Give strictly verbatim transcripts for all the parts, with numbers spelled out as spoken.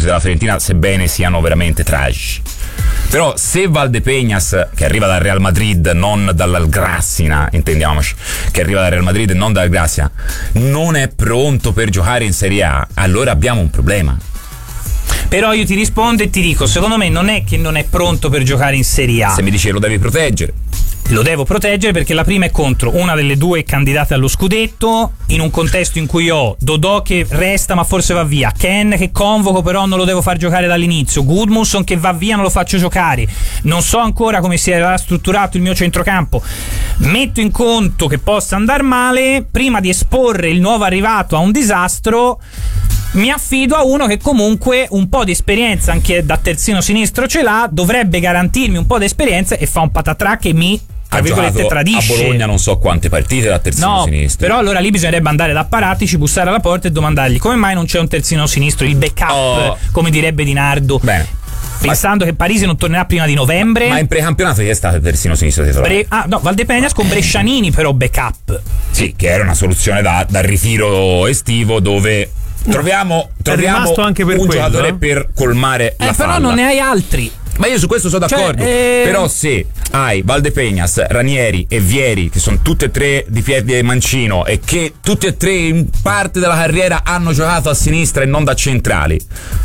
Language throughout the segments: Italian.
della Fiorentina, sebbene siano veramente tragici. Però se Valdepeñas, che arriva dal Real Madrid, non dal Grassina, intendiamoci, che arriva dal Real Madrid e non dal Gracia, non è pronto per giocare in Serie A, allora abbiamo un problema. Però io ti rispondo e ti dico, secondo me non è che non è pronto per giocare in Serie A. Se mi dici lo devi proteggere, lo devo proteggere perché la prima è contro una delle due candidate allo scudetto, in un contesto in cui ho Dodò che resta ma forse va via, Ken che convoco però non lo devo far giocare dall'inizio, Gudmundsson che va via non lo faccio giocare, non so ancora come si era strutturato il mio centrocampo, metto in conto che possa andare male, prima di esporre il nuovo arrivato a un disastro mi affido a uno che comunque un po' di esperienza anche da terzino sinistro ce l'ha, dovrebbe garantirmi un po' di esperienza e fa un patatrà che mi ha giocato tradisce. A Bologna non so quante partite da terzino no, sinistro. Però allora lì bisognerebbe andare da Paratici, bussare alla porta e domandargli come mai non c'è un terzino sinistro, il backup, oh. come direbbe Di Nardo. Bene. Pensando ma, che Parisi non tornerà prima di novembre. Ma in precampionato chi è stato il terzino sinistro titolare? Pre, ah no, Valdepeñas con Brescianini però backup. Sì, che era una soluzione da, da ritiro estivo dove troviamo, troviamo anche per un quello, giocatore eh? per colmare eh, la però falla. Non ne hai altri. Ma io su questo sono d'accordo. Cioè, eh... Però se hai Valdepeñas, Ranieri e Vieri, che sono tutte e tre di piede mancino e che tutte e tre in parte della carriera hanno giocato a sinistra e non da centrali,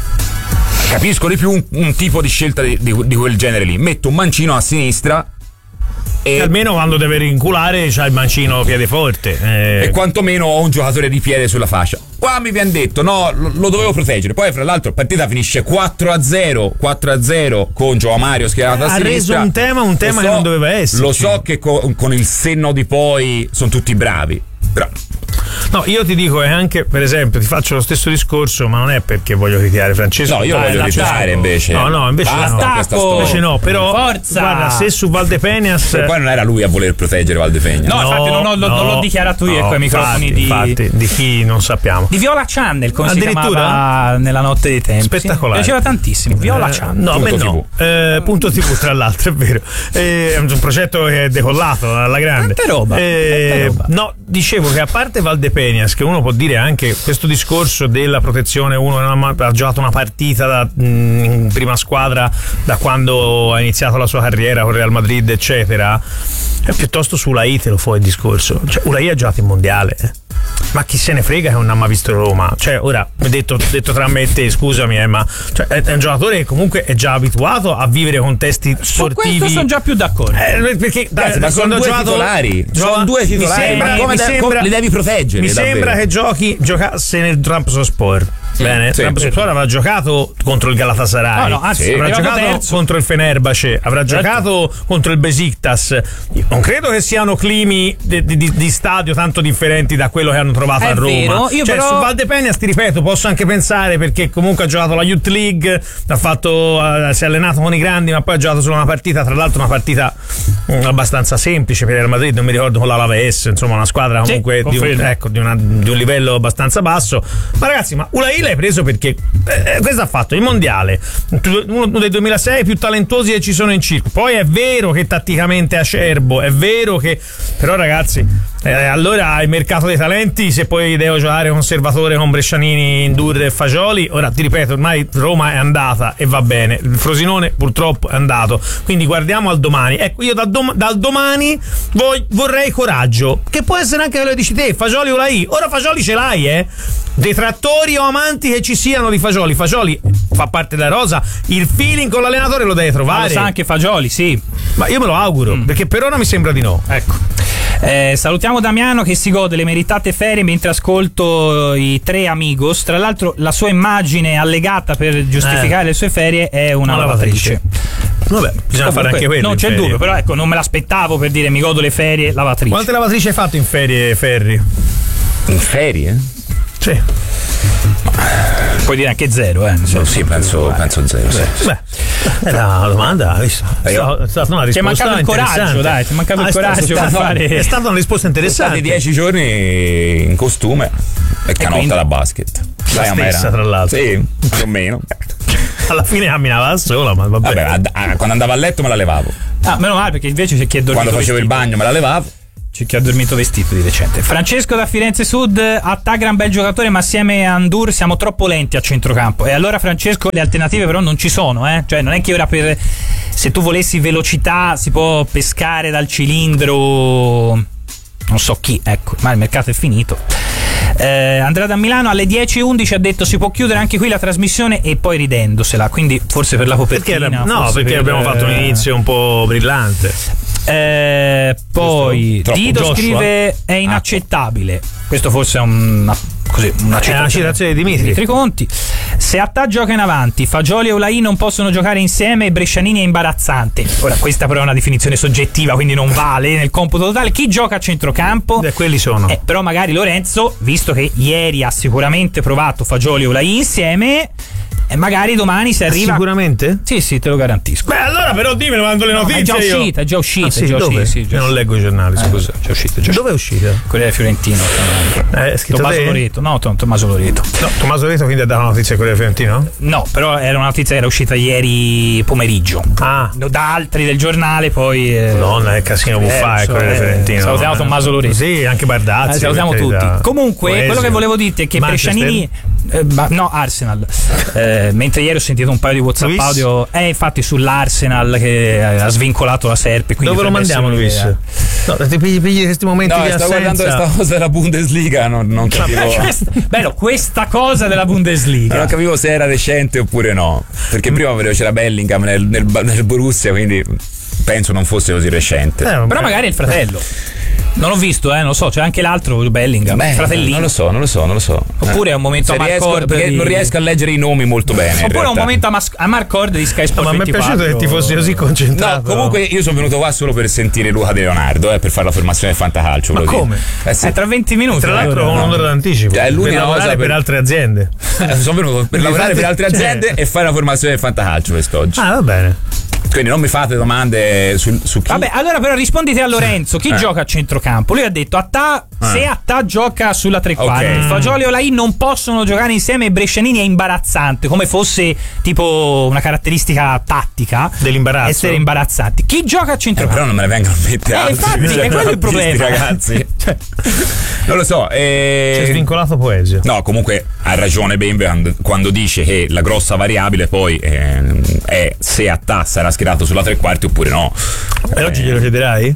capisco di più un, un tipo di scelta di, di, di quel genere lì. Metto un mancino a sinistra e, e almeno quando deve rinculare c'ha il mancino piede forte eh. e quantomeno ho un giocatore di piede sulla fascia. Qua mi viene detto no, lo, lo dovevo proteggere, poi fra l'altro la partita finisce quattro a zero con Joao Mario schierato a ha sinistra. Ha reso un tema un tema so, che non doveva essere. Lo so che con, con il senno di poi sono tutti bravi, però no, io ti dico, è anche, per esempio, ti faccio lo stesso discorso, ma non è perché voglio criticare Francesco. No, io Dai, voglio ritirare invece. No, no, invece Basta no. Invece no, però forza. Guarda, se su Valdepeñas e poi non era lui a voler proteggere Valdepeñas. No, no infatti non, ho, no, non l'ho dichiarato io, no, ecco, ai microfoni infatti, di infatti, di chi non sappiamo. Di Viola Channel, come si Addirittura? chiamava nella notte dei tempi. Spettacolare. Mi piaceva tantissimo. Viola eh, Channel. No, a me no. Eh, punto tivù, tra l'altro, è vero. Eh, è un progetto che è decollato alla grande. Tante roba. Eh, Tante roba. No, dicevo che a parte Valdepeñas, che uno può dire anche questo discorso della protezione, uno ha giocato una partita da, mh, in prima squadra da quando ha iniziato la sua carriera con Real Madrid eccetera, è piuttosto su Ulai te lo fuori il discorso, cioè Ulai ha giocato in mondiale eh. Ma chi se ne frega che non ha mai visto Roma, cioè ora detto, detto tra me e te, scusami eh, ma cioè, è, è un giocatore che comunque è già abituato a vivere contesti sportivi. Su questo sono già più d'accordo eh, perché Ragazzi, ma sono due giocato, titolari gioca, sono due titolari sembra, ma come, mi da, sembra, come li devi proteggere? Mi davvero? sembra che giochi giocasse nel Trabzonspor. Bene, sì, Trabzonspor avrà giocato contro il Galatasaray, no, no, anzi, sì. avrà giocato terzo. contro il Fenerbahce, avrà certo. giocato contro il Besiktas. Non credo che siano climi di, di, di stadio tanto differenti da quello che hanno trovato È a Roma. vero, io cioè, però... su Valdepeñas, ti ripeto, posso anche pensare perché comunque ha giocato la Youth League, ha fatto, uh, si è allenato con i grandi, ma poi ha giocato solo una partita, tra l'altro una partita um, abbastanza semplice per il Madrid, non mi ricordo, con l'Alaves, insomma una squadra comunque sì, di, un, ecco, di, una, di un livello abbastanza basso. Ma ragazzi, ma Ulai l'hai preso perché eh, questo ha fatto il mondiale, uno dei duemilasei più talentuosi che ci sono in circo. Poi è vero che tatticamente è acerbo, è vero che però ragazzi eh, allora il mercato dei talenti, se poi devo giocare conservatore con Brescianini, Indurre e Fagioli, ora ti ripeto, ormai Roma è andata e va bene, il Frosinone purtroppo è andato, quindi guardiamo al domani. Ecco, io da dom- dal domani voy- vorrei coraggio, che può essere anche quello che dici te, Fagioli o Ulai. Ora Fagioli ce l'hai, eh detrattori o amanti che ci siano di Fagioli, Fagioli fa parte della rosa, il feeling con l'allenatore lo devi trovare. Ma lo sa anche Fagioli, sì, ma io me lo auguro, mm. perché per ora mi sembra di no. Ecco, eh, salutiamo Damiano che si gode le meritate ferie mentre ascolto i tre Amigos. Tra l'altro la sua immagine allegata per giustificare eh. le sue ferie è una, una lavatrice. lavatrice Vabbè, bisogna fare anche quello. Non c'è dubbio, però ecco, non me l'aspettavo per dire mi godo le ferie, lavatrice. Quante lavatrici hai fatto in ferie, Ferri? In ferie? Sì. Puoi dire anche zero, eh? No, sì, penso, penso zero. Sì. Beh, era una domanda, visto? È stata una risposta. Ti è mancato il coraggio, dai, ti è mancato ah, il coraggio stato, per fare. È stata una risposta interessante. Sono stati dieci giorni in costume e canotta quindi, da basket. La dai, stessa, tra l'altro. Sì, più o meno. Alla fine camminava da sola, ma vabbè. Vabbè, quando andavo a letto me la levavo. Ah, meno male, perché invece c'è chi è dormito. Quando facevo vestito. il bagno me la levavo. C'è chi ha dormito vestito di recente. Francesco da Firenze Sud, Attà gran bel giocatore, ma assieme a Ndur siamo troppo lenti a centrocampo. E allora, Francesco, le alternative però non ci sono, eh? Cioè non è che ora per se tu volessi velocità si può pescare dal cilindro non so chi, ecco, ma il mercato è finito. Eh, Andrea da Milano alle dieci e undici ha detto si può chiudere anche qui la trasmissione, e poi ridendosela, quindi forse per la copertina. Perché era, no, perché per, abbiamo fatto un inizio un po' brillante. Eh, poi Troppo. Dido Joshua? scrive è inaccettabile. Questo forse è un così, una È una citazione di Dimitri. Dimitri Conti. Se Attà gioca in avanti, Fagioli e Olaì non possono giocare insieme e Brescianini è imbarazzante. Ora questa però è una definizione soggettiva, quindi non vale nel computo totale. Chi gioca a centrocampo? Eh, quelli sono. Eh, però magari Lorenzo, visto che ieri ha sicuramente provato Fagioli e Olaì insieme, e magari domani se arriva. Sicuramente? Sì, sì, te lo garantisco. Beh, allora però dimmi, mando le No, notizie. è già io. uscita, è già uscita. Ah, sì, è già dove? uscita, sì, già Io non uscita. leggo i giornali, Eh, scusa. già uscita, già Dove è uscita? Corriere Fiorentino. Eh, è scritto Tommaso te? Loreto. No, Tom- Tommaso Loreto. No, Tommaso Loreto quindi ha dato una notizia a Corriere Fiorentino? No, però era una notizia che era uscita ieri pomeriggio. Ah. Da altri del giornale, poi. Eh, Madonna, che casino può eh, fare so, Corriere eh, Fiorentino. salutiamo Eh, Tommaso Loreto. Sì, anche Bardazzi. Eh, salutiamo per tutti. carità. Comunque, Poesio. quello che volevo dirti è che Manchester? Brescianini. eh, ma- no, Arsenal. Eh, mentre ieri ho sentito un paio di WhatsApp Luis? audio. Eh, infatti, sull'Arsenal che ha svincolato la Serpe. Quindi Dove lo potrebbe mandiamo, essere Luis? un'idea. No, ti pigli, pigli questi momenti No, di sto guardando assenza. questa cosa della Bundesliga, non, non capivo. Questa- bello, questa cosa della Bundesliga. Non capivo se era recente oppure no. Perché prima vedevo c'era Bellingham nel, nel, nel Borussia, quindi penso non fosse così recente. Eh, Però magari è il fratello. Non l'ho visto, eh, non lo so, c'è anche l'altro Bellingham, Beh, fratellino. non lo so, non lo so, non lo so. Oppure è un momento Se a riesco, Marcord perché di- non riesco a leggere i nomi molto bene. in Oppure è un realtà. momento a, Mas- a Marcord di Sky No, Sport ma mi è ventiquattro. piaciuto che ti fossi così concentrato. No, comunque io sono venuto qua solo per sentire Luca De Leonardo, eh, per fare la formazione Fantacalcio. Ma ve lo dico. come? Eh sì. Eh, tra venti minuti. Tra l'altro allora. con un'ora d'anticipo. È l'unica per lavorare cosa per... per- altre aziende. Eh, sono venuto per lavorare per altre aziende Cioè. e fare la formazione del Fantacalcio quest'oggi. Ah, va bene. Quindi non mi fate domande su, su chi. Vabbè, allora però rispondi te a Lorenzo. Chi Eh. gioca a centrocampo? Lui ha detto Attà, se Attà gioca sulla tre quarti, Ok. Fagioli e Olaì non possono giocare insieme e Brescianini è imbarazzante, come fosse tipo una caratteristica tattica Dell'imbarazzo. essere imbarazzanti. Chi gioca a Eh, centrocampo? però non me ne vengono a mettere Eh, altri. infatti, Cioè, è quello il questi problema. ragazzi. Cioè, non lo so. eh, C'è svincolato Poesio. No, comunque ha ragione Bembe quando, quando dice che la grossa variabile poi ehm, è se Attà sarà schierato sulla tre quarti oppure no. E oggi glielo chiederai?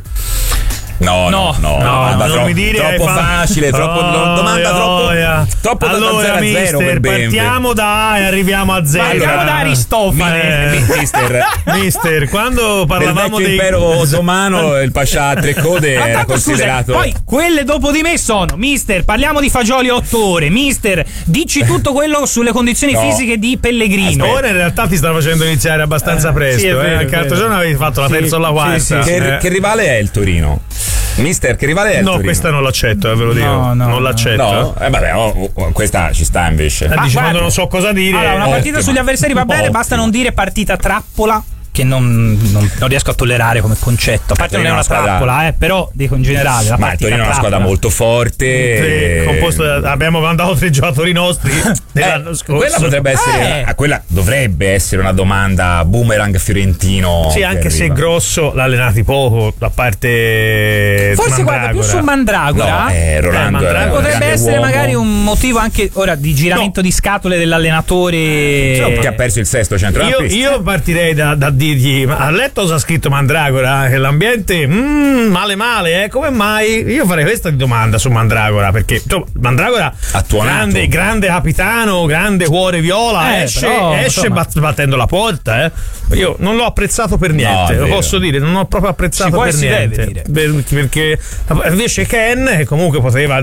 No, no, No, no, no, domanda non troppo, mi dire troppo hai fatto- facile, troppo, Oh, domanda troppo, yeah. troppo da allora, zero a zero mister, per Bembe. partiamo da A e arriviamo a zero. Partiamo da Aristofane. Eh, Mi- mister, mister, quando nel parlavamo vecchio dei impero ottomano il pascià a tre code Ma era tanto, scusa, considerato. poi quelle dopo di me sono mister, parliamo di Fagioli otto ore, mister, dici tutto quello sulle condizioni No. fisiche di Pellegrino. Ora in realtà ti stava facendo iniziare abbastanza presto. sì, è eh. vero, Anche è l'altro vero. giorno avevi fatto la Sì, terza o la sì, quarta. sì, sì. Che, Eh. che rivale è il Torino? Mister, che rivale è il No, Torino? questa non l'accetto, eh, ve lo dico. No, no, non l'accetto. No? Eh vabbè, oh, oh, questa ci sta invece. Eh, Ma dici guarda- quando non so cosa dire. Allora, una partita Ottima. sugli avversari va bene, Ottima. basta non dire partita trappola, che non, non- non riesco a tollerare come concetto. A parte non è una Torino è una squadra- trappola, eh, però dico in generale. La Ma il partita Torino è una squadra trappola. molto forte. Sì, e- composto da- abbiamo mandato tre giocatori nostri dell'anno Eh, scorso. quella potrebbe essere, Eh. ah, quella dovrebbe essere una domanda boomerang fiorentino. Sì, che anche se arriva. grosso l'ha allenati poco, a parte Forse guarda più su Mandragora. No, eh, Rolando Eh, era Mandragora un Potrebbe grande essere uomo magari un motivo anche ora di giramento di scatole dell'allenatore. che ha perso il sesto Io, centrocampista. io partirei da, da dirgli: ma ha letto cosa ha scritto Mandragora? Che l'ambiente mm, male male, eh? Come mai? Io farei questa di domanda su Mandragora, perché insomma, Mandragora Ha tuonato. grande, grande capitano, grande cuore viola, Eh, esce, però, esce insomma. bat- battendo la porta, eh? Io non l'ho apprezzato per niente, è lo vero. posso dire, non l'ho proprio apprezzato Si può e per si niente. deve dire. Per- perché invece Ken, che comunque poteva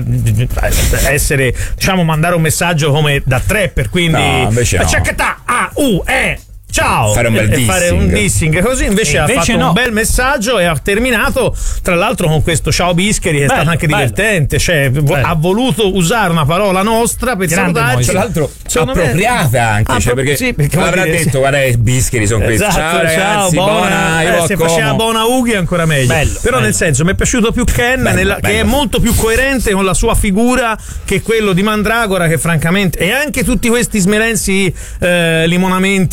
essere, diciamo, mandare un messaggio come da trapper, quindi No, invece no. Ciacatà, A, U, E. Ciao! Fare un bel e fare un dissing. dissing così invece, E ha invece fatto no. un bel messaggio e ha terminato tra l'altro con questo ciao Bischeri che è Bello, stato anche bello. divertente, cioè vo- Bello. ha voluto usare una parola nostra per Grande salutarci. Moise. Tra l'altro Secondo me- appropriata anche, Ah, cioè, pro- perché, sì, perché vuol avrà dire- detto guarda i bischeri sono questi. Esatto, Ciao ragazzi, buona, buona, eh, io se Como. faceva buona Ughi ancora meglio. Bello, Però bello. nel senso mi è piaciuto più Ken Bello, nella- bello. che è molto più coerente con la sua figura che quello di Mandragora, che francamente, e anche tutti questi smelenzi eh, limonamenti tra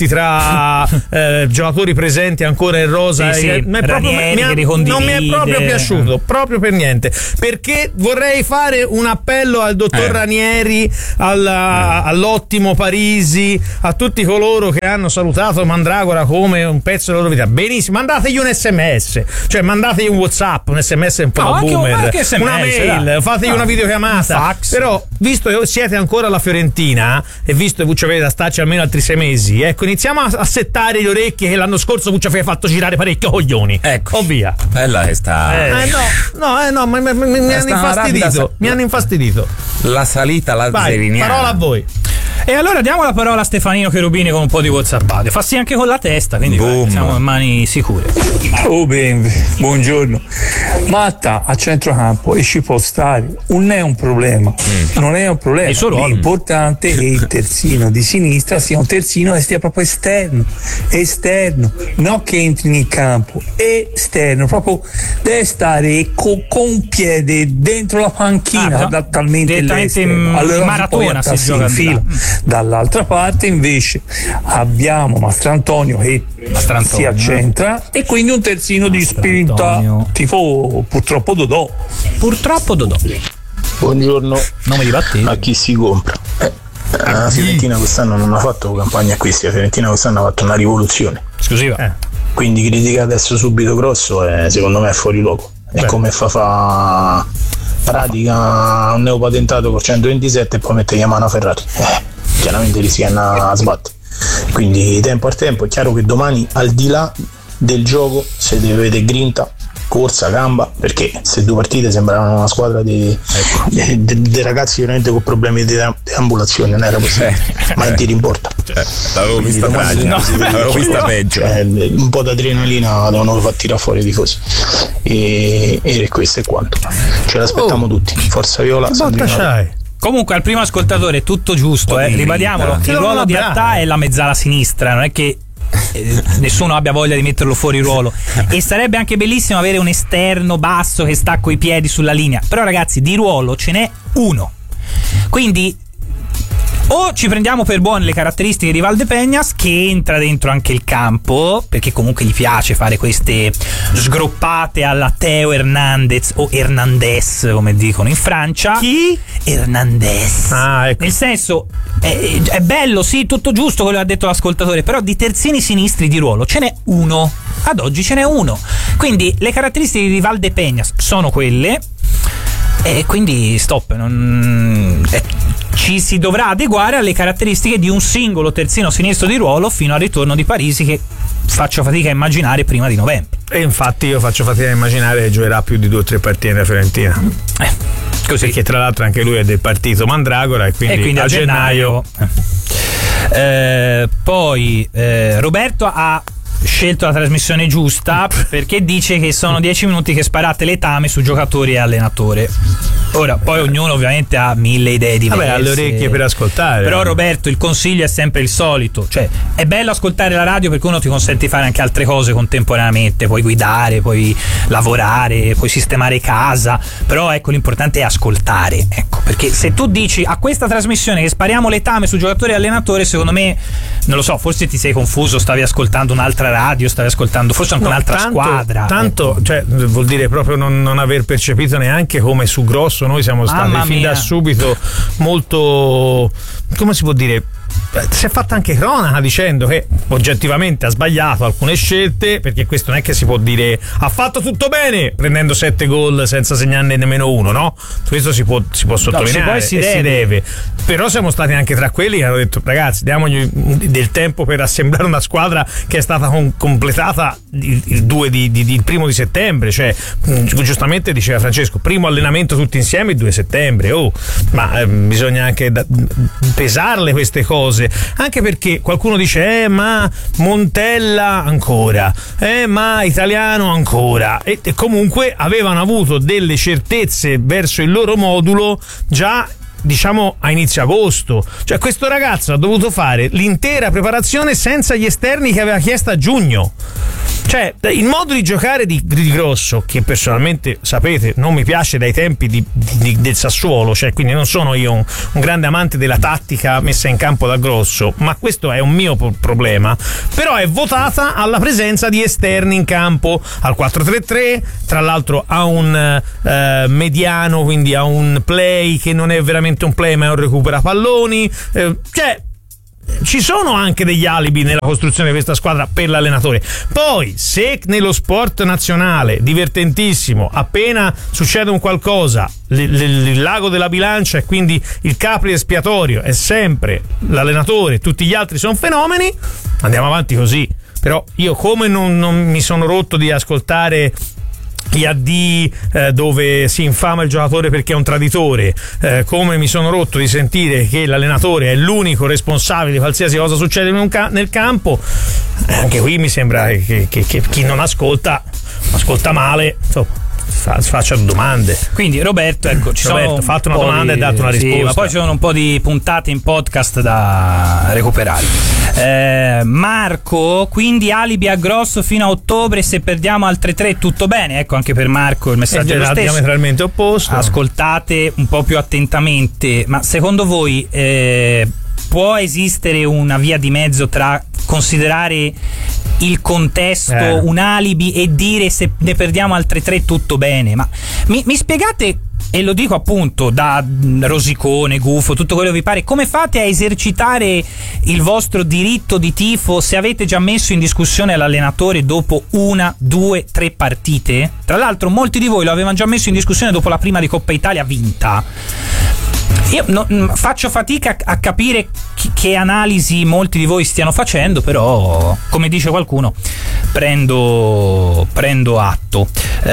senza eh, giocatori presenti ancora in rosa. Sì, sì. Eh, è proprio, Ranieri mi ha, che non mi è proprio ricondivide. piaciuto, proprio per niente, perché vorrei fare un appello al dottor Eh. Ranieri, alla- all'ottimo Parisi, a tutti coloro che hanno salutato Mandragora come un pezzo della loro vita. Benissimo, mandategli un sms, cioè mandategli un WhatsApp, un sms un po' No, da anche un- boomer, anche S M S, una mail, dai. fategli No. una videochiamata. Un fax. Però, visto che siete ancora alla Fiorentina e visto che Vuccia avete da starci almeno altri sei mesi, ecco, iniziamo a, a settare le orecchie che l'anno scorso Vuccia aveva fatto girare parecchio coglioni. Ecco. O via. Bella che sta. Eh, no, no, eh, no, ma, ma- ma- mi hanno sta una rapida infastidito. sa- Mi hanno infastidito. La salita alla Vai, Zeriniana. parola a voi. E allora diamo la parola a Stefanino Cherubini con un po' di whatsappate. Fa sì anche con la testa, quindi Boom. vai, siamo in mani sicure. Oh bene, buongiorno. Matta a centrocampo e ci può stare, non è un problema, non è un problema. È il suo ruolo. L'importante è che il terzino di sinistra sia un terzino che stia proprio esterno, esterno, non che entri in campo, esterno, proprio deve stare co- con un piede dentro la panchina, Ah, no. da, talmente Direttamente l'esterno. in Allora maratona poi si attacchi gioca in di fila. là. Dall'altra parte invece abbiamo Mastrantonio che Mastrantonio. si accentra e quindi un terzino di spinta Mastrantonio. tipo purtroppo Dodò. Purtroppo Dodò. Buongiorno. Nome di battito. A chi si compra? Eh, la Fiorentina quest'anno non ha fatto campagna acquisti, la Fiorentina quest'anno ha fatto una rivoluzione. Esclusiva. Eh. Quindi critica adesso subito Grosso è, secondo me è fuori luogo. È Beh. come fa fa pratica un neopatentato con centoventisette e poi mette Yamaha Ferrari. Eh, chiaramente rischia una sbatte. Quindi tempo al tempo, è chiaro che domani al di là del gioco se deve vedere grinta, corsa, gamba, perché se due partite sembravano una squadra di, di- di- di ragazzi veramente con problemi di deambulazione, non era possibile, ma in tiro in porta. Eh, l'avevo vista Quindi domani tragica. si vede L'avevo fuori vista luogo. peggio. Cioè, un po' d'adrenalina devono far tirare fuori i tifosi e, e questo è quanto, ce l'aspettiamo tutti. Forza Viola, Botta Sandrino. c'hai. Comunque al primo ascoltatore è tutto giusto, eh. Oddio, Ribadiamolo. ti Il do ruolo una di brava. Attà è la mezzala sinistra, non è che eh, nessuno abbia voglia di metterlo fuori ruolo. E sarebbe anche bellissimo avere un esterno basso che sta coi piedi sulla linea. Però ragazzi, di ruolo ce n'è uno. Quindi o ci prendiamo per buone le caratteristiche di Valdepeñas, che entra dentro anche il campo, perché comunque gli piace fare queste sgroppate alla Teo Hernandez o Hernandez, come dicono in Francia. Chi? Hernandez. Ah, ecco. Nel senso, è, è bello, sì, tutto giusto quello che ha detto l'ascoltatore, però di terzini sinistri di ruolo ce n'è uno. Ad oggi ce n'è uno. Quindi le caratteristiche di Valdepeñas sono quelle. E quindi stop, non, eh, ci si dovrà adeguare alle caratteristiche di un singolo terzino sinistro di ruolo fino al ritorno di Parisi, che faccio fatica a immaginare prima di novembre. E infatti io faccio fatica a immaginare che giocherà più di due o tre partite nella Fiorentina. Eh, così. Perché tra l'altro anche lui è del partito Mandragora e quindi, E quindi a gennaio, Eh, poi eh, Roberto ha scelto la trasmissione giusta perché dice che sono dieci minuti che sparate letame su giocatori e allenatore. Ora, poi ognuno ovviamente ha mille idee diverse. Vabbè, ha le orecchie per ascoltare. Però Roberto, il consiglio è sempre il solito, cioè è bello ascoltare la radio perché uno ti consente di fare anche altre cose contemporaneamente, puoi guidare, puoi lavorare, puoi sistemare casa, però ecco, l'importante è ascoltare, ecco, perché se tu dici a questa trasmissione che spariamo letame su giocatori e allenatore, secondo me, non lo so, forse ti sei confuso, stavi ascoltando un'altra radio, stavi ascoltando forse anche No, un'altra tanto, squadra. Tanto, ecco. cioè, vuol dire proprio non, non aver percepito neanche come su Grosso noi siamo stati Mamma fin mia. da subito molto, come si può dire, eh, si è fatta anche cronaca dicendo che oggettivamente ha sbagliato alcune scelte, perché questo non è che si può dire ha fatto tutto bene prendendo sette gol senza segnarne nemmeno uno, no? Questo si può, si può sottolineare, si può e e si si deve. deve. Però siamo stati anche tra quelli che hanno detto ragazzi, diamogli del tempo per assemblare una squadra che è stata con- completata il, il due di, di- di- il primo di settembre, cioè mh, giustamente diceva Francesco, primo allenamento tutti insieme il due settembre, oh, ma eh, bisogna anche da- pesarle queste cose, anche perché qualcuno dice eh ma Montella ancora, eh ma Italiano ancora, e, e comunque avevano avuto delle certezze verso il loro modulo già, diciamo, a inizio agosto. Cioè questo ragazzo ha dovuto fare l'intera preparazione senza gli esterni che aveva chiesto a giugno. Cioè, il modo di giocare di, di Grosso, che personalmente sapete non mi piace dai tempi di, di, del Sassuolo, cioè quindi non sono io un, un grande amante della tattica messa in campo da Grosso, ma questo è un mio po- problema, però è votata alla presenza di esterni in campo, al quattro tre tre, tra l'altro a un eh, mediano, quindi a un play che non è veramente un play ma è un recupera palloni, eh, cioè ci sono anche degli alibi nella costruzione di questa squadra per l'allenatore. Poi se nello sport nazionale divertentissimo appena succede un qualcosa l- l- il lago della bilancia e quindi il capri espiatorio è sempre l'allenatore, tutti gli altri sono fenomeni, andiamo avanti così. Però io come non, non mi sono rotto di ascoltare gli addii eh, dove si infama il giocatore perché è un traditore, eh, come mi sono rotto di sentire che l'allenatore è l'unico responsabile di qualsiasi cosa succede in un ca- nel campo, eh, anche qui mi sembra che, che, che chi non ascolta ascolta male, insomma Fa, faccia domande. Quindi Roberto, ecco, ci Roberto, sono fatto una domanda di, e dato una risposta. Sì, ma poi ci sono un po' di puntate in podcast da recuperare. Eh, Marco, quindi alibi a Grosso fino a ottobre, se perdiamo altre tre tutto bene. Ecco, anche per Marco il messaggio è lo stesso, diametralmente opposto. Ascoltate un po' più attentamente, ma secondo voi eh, può esistere una via di mezzo tra considerare il contesto eh. un alibi e dire se ne perdiamo altre tre tutto bene? Ma mi, mi spiegate, e lo dico appunto da rosicone, gufo, tutto quello che vi pare, come fate a esercitare il vostro diritto di tifo se avete già messo in discussione l'allenatore dopo una, due, tre partite? Tra l'altro molti di voi lo avevano già messo in discussione dopo la prima di Coppa Italia vinta. Io no, faccio fatica a capire chi, che analisi molti di voi stiano facendo, però come dice qualcuno prendo, prendo atto.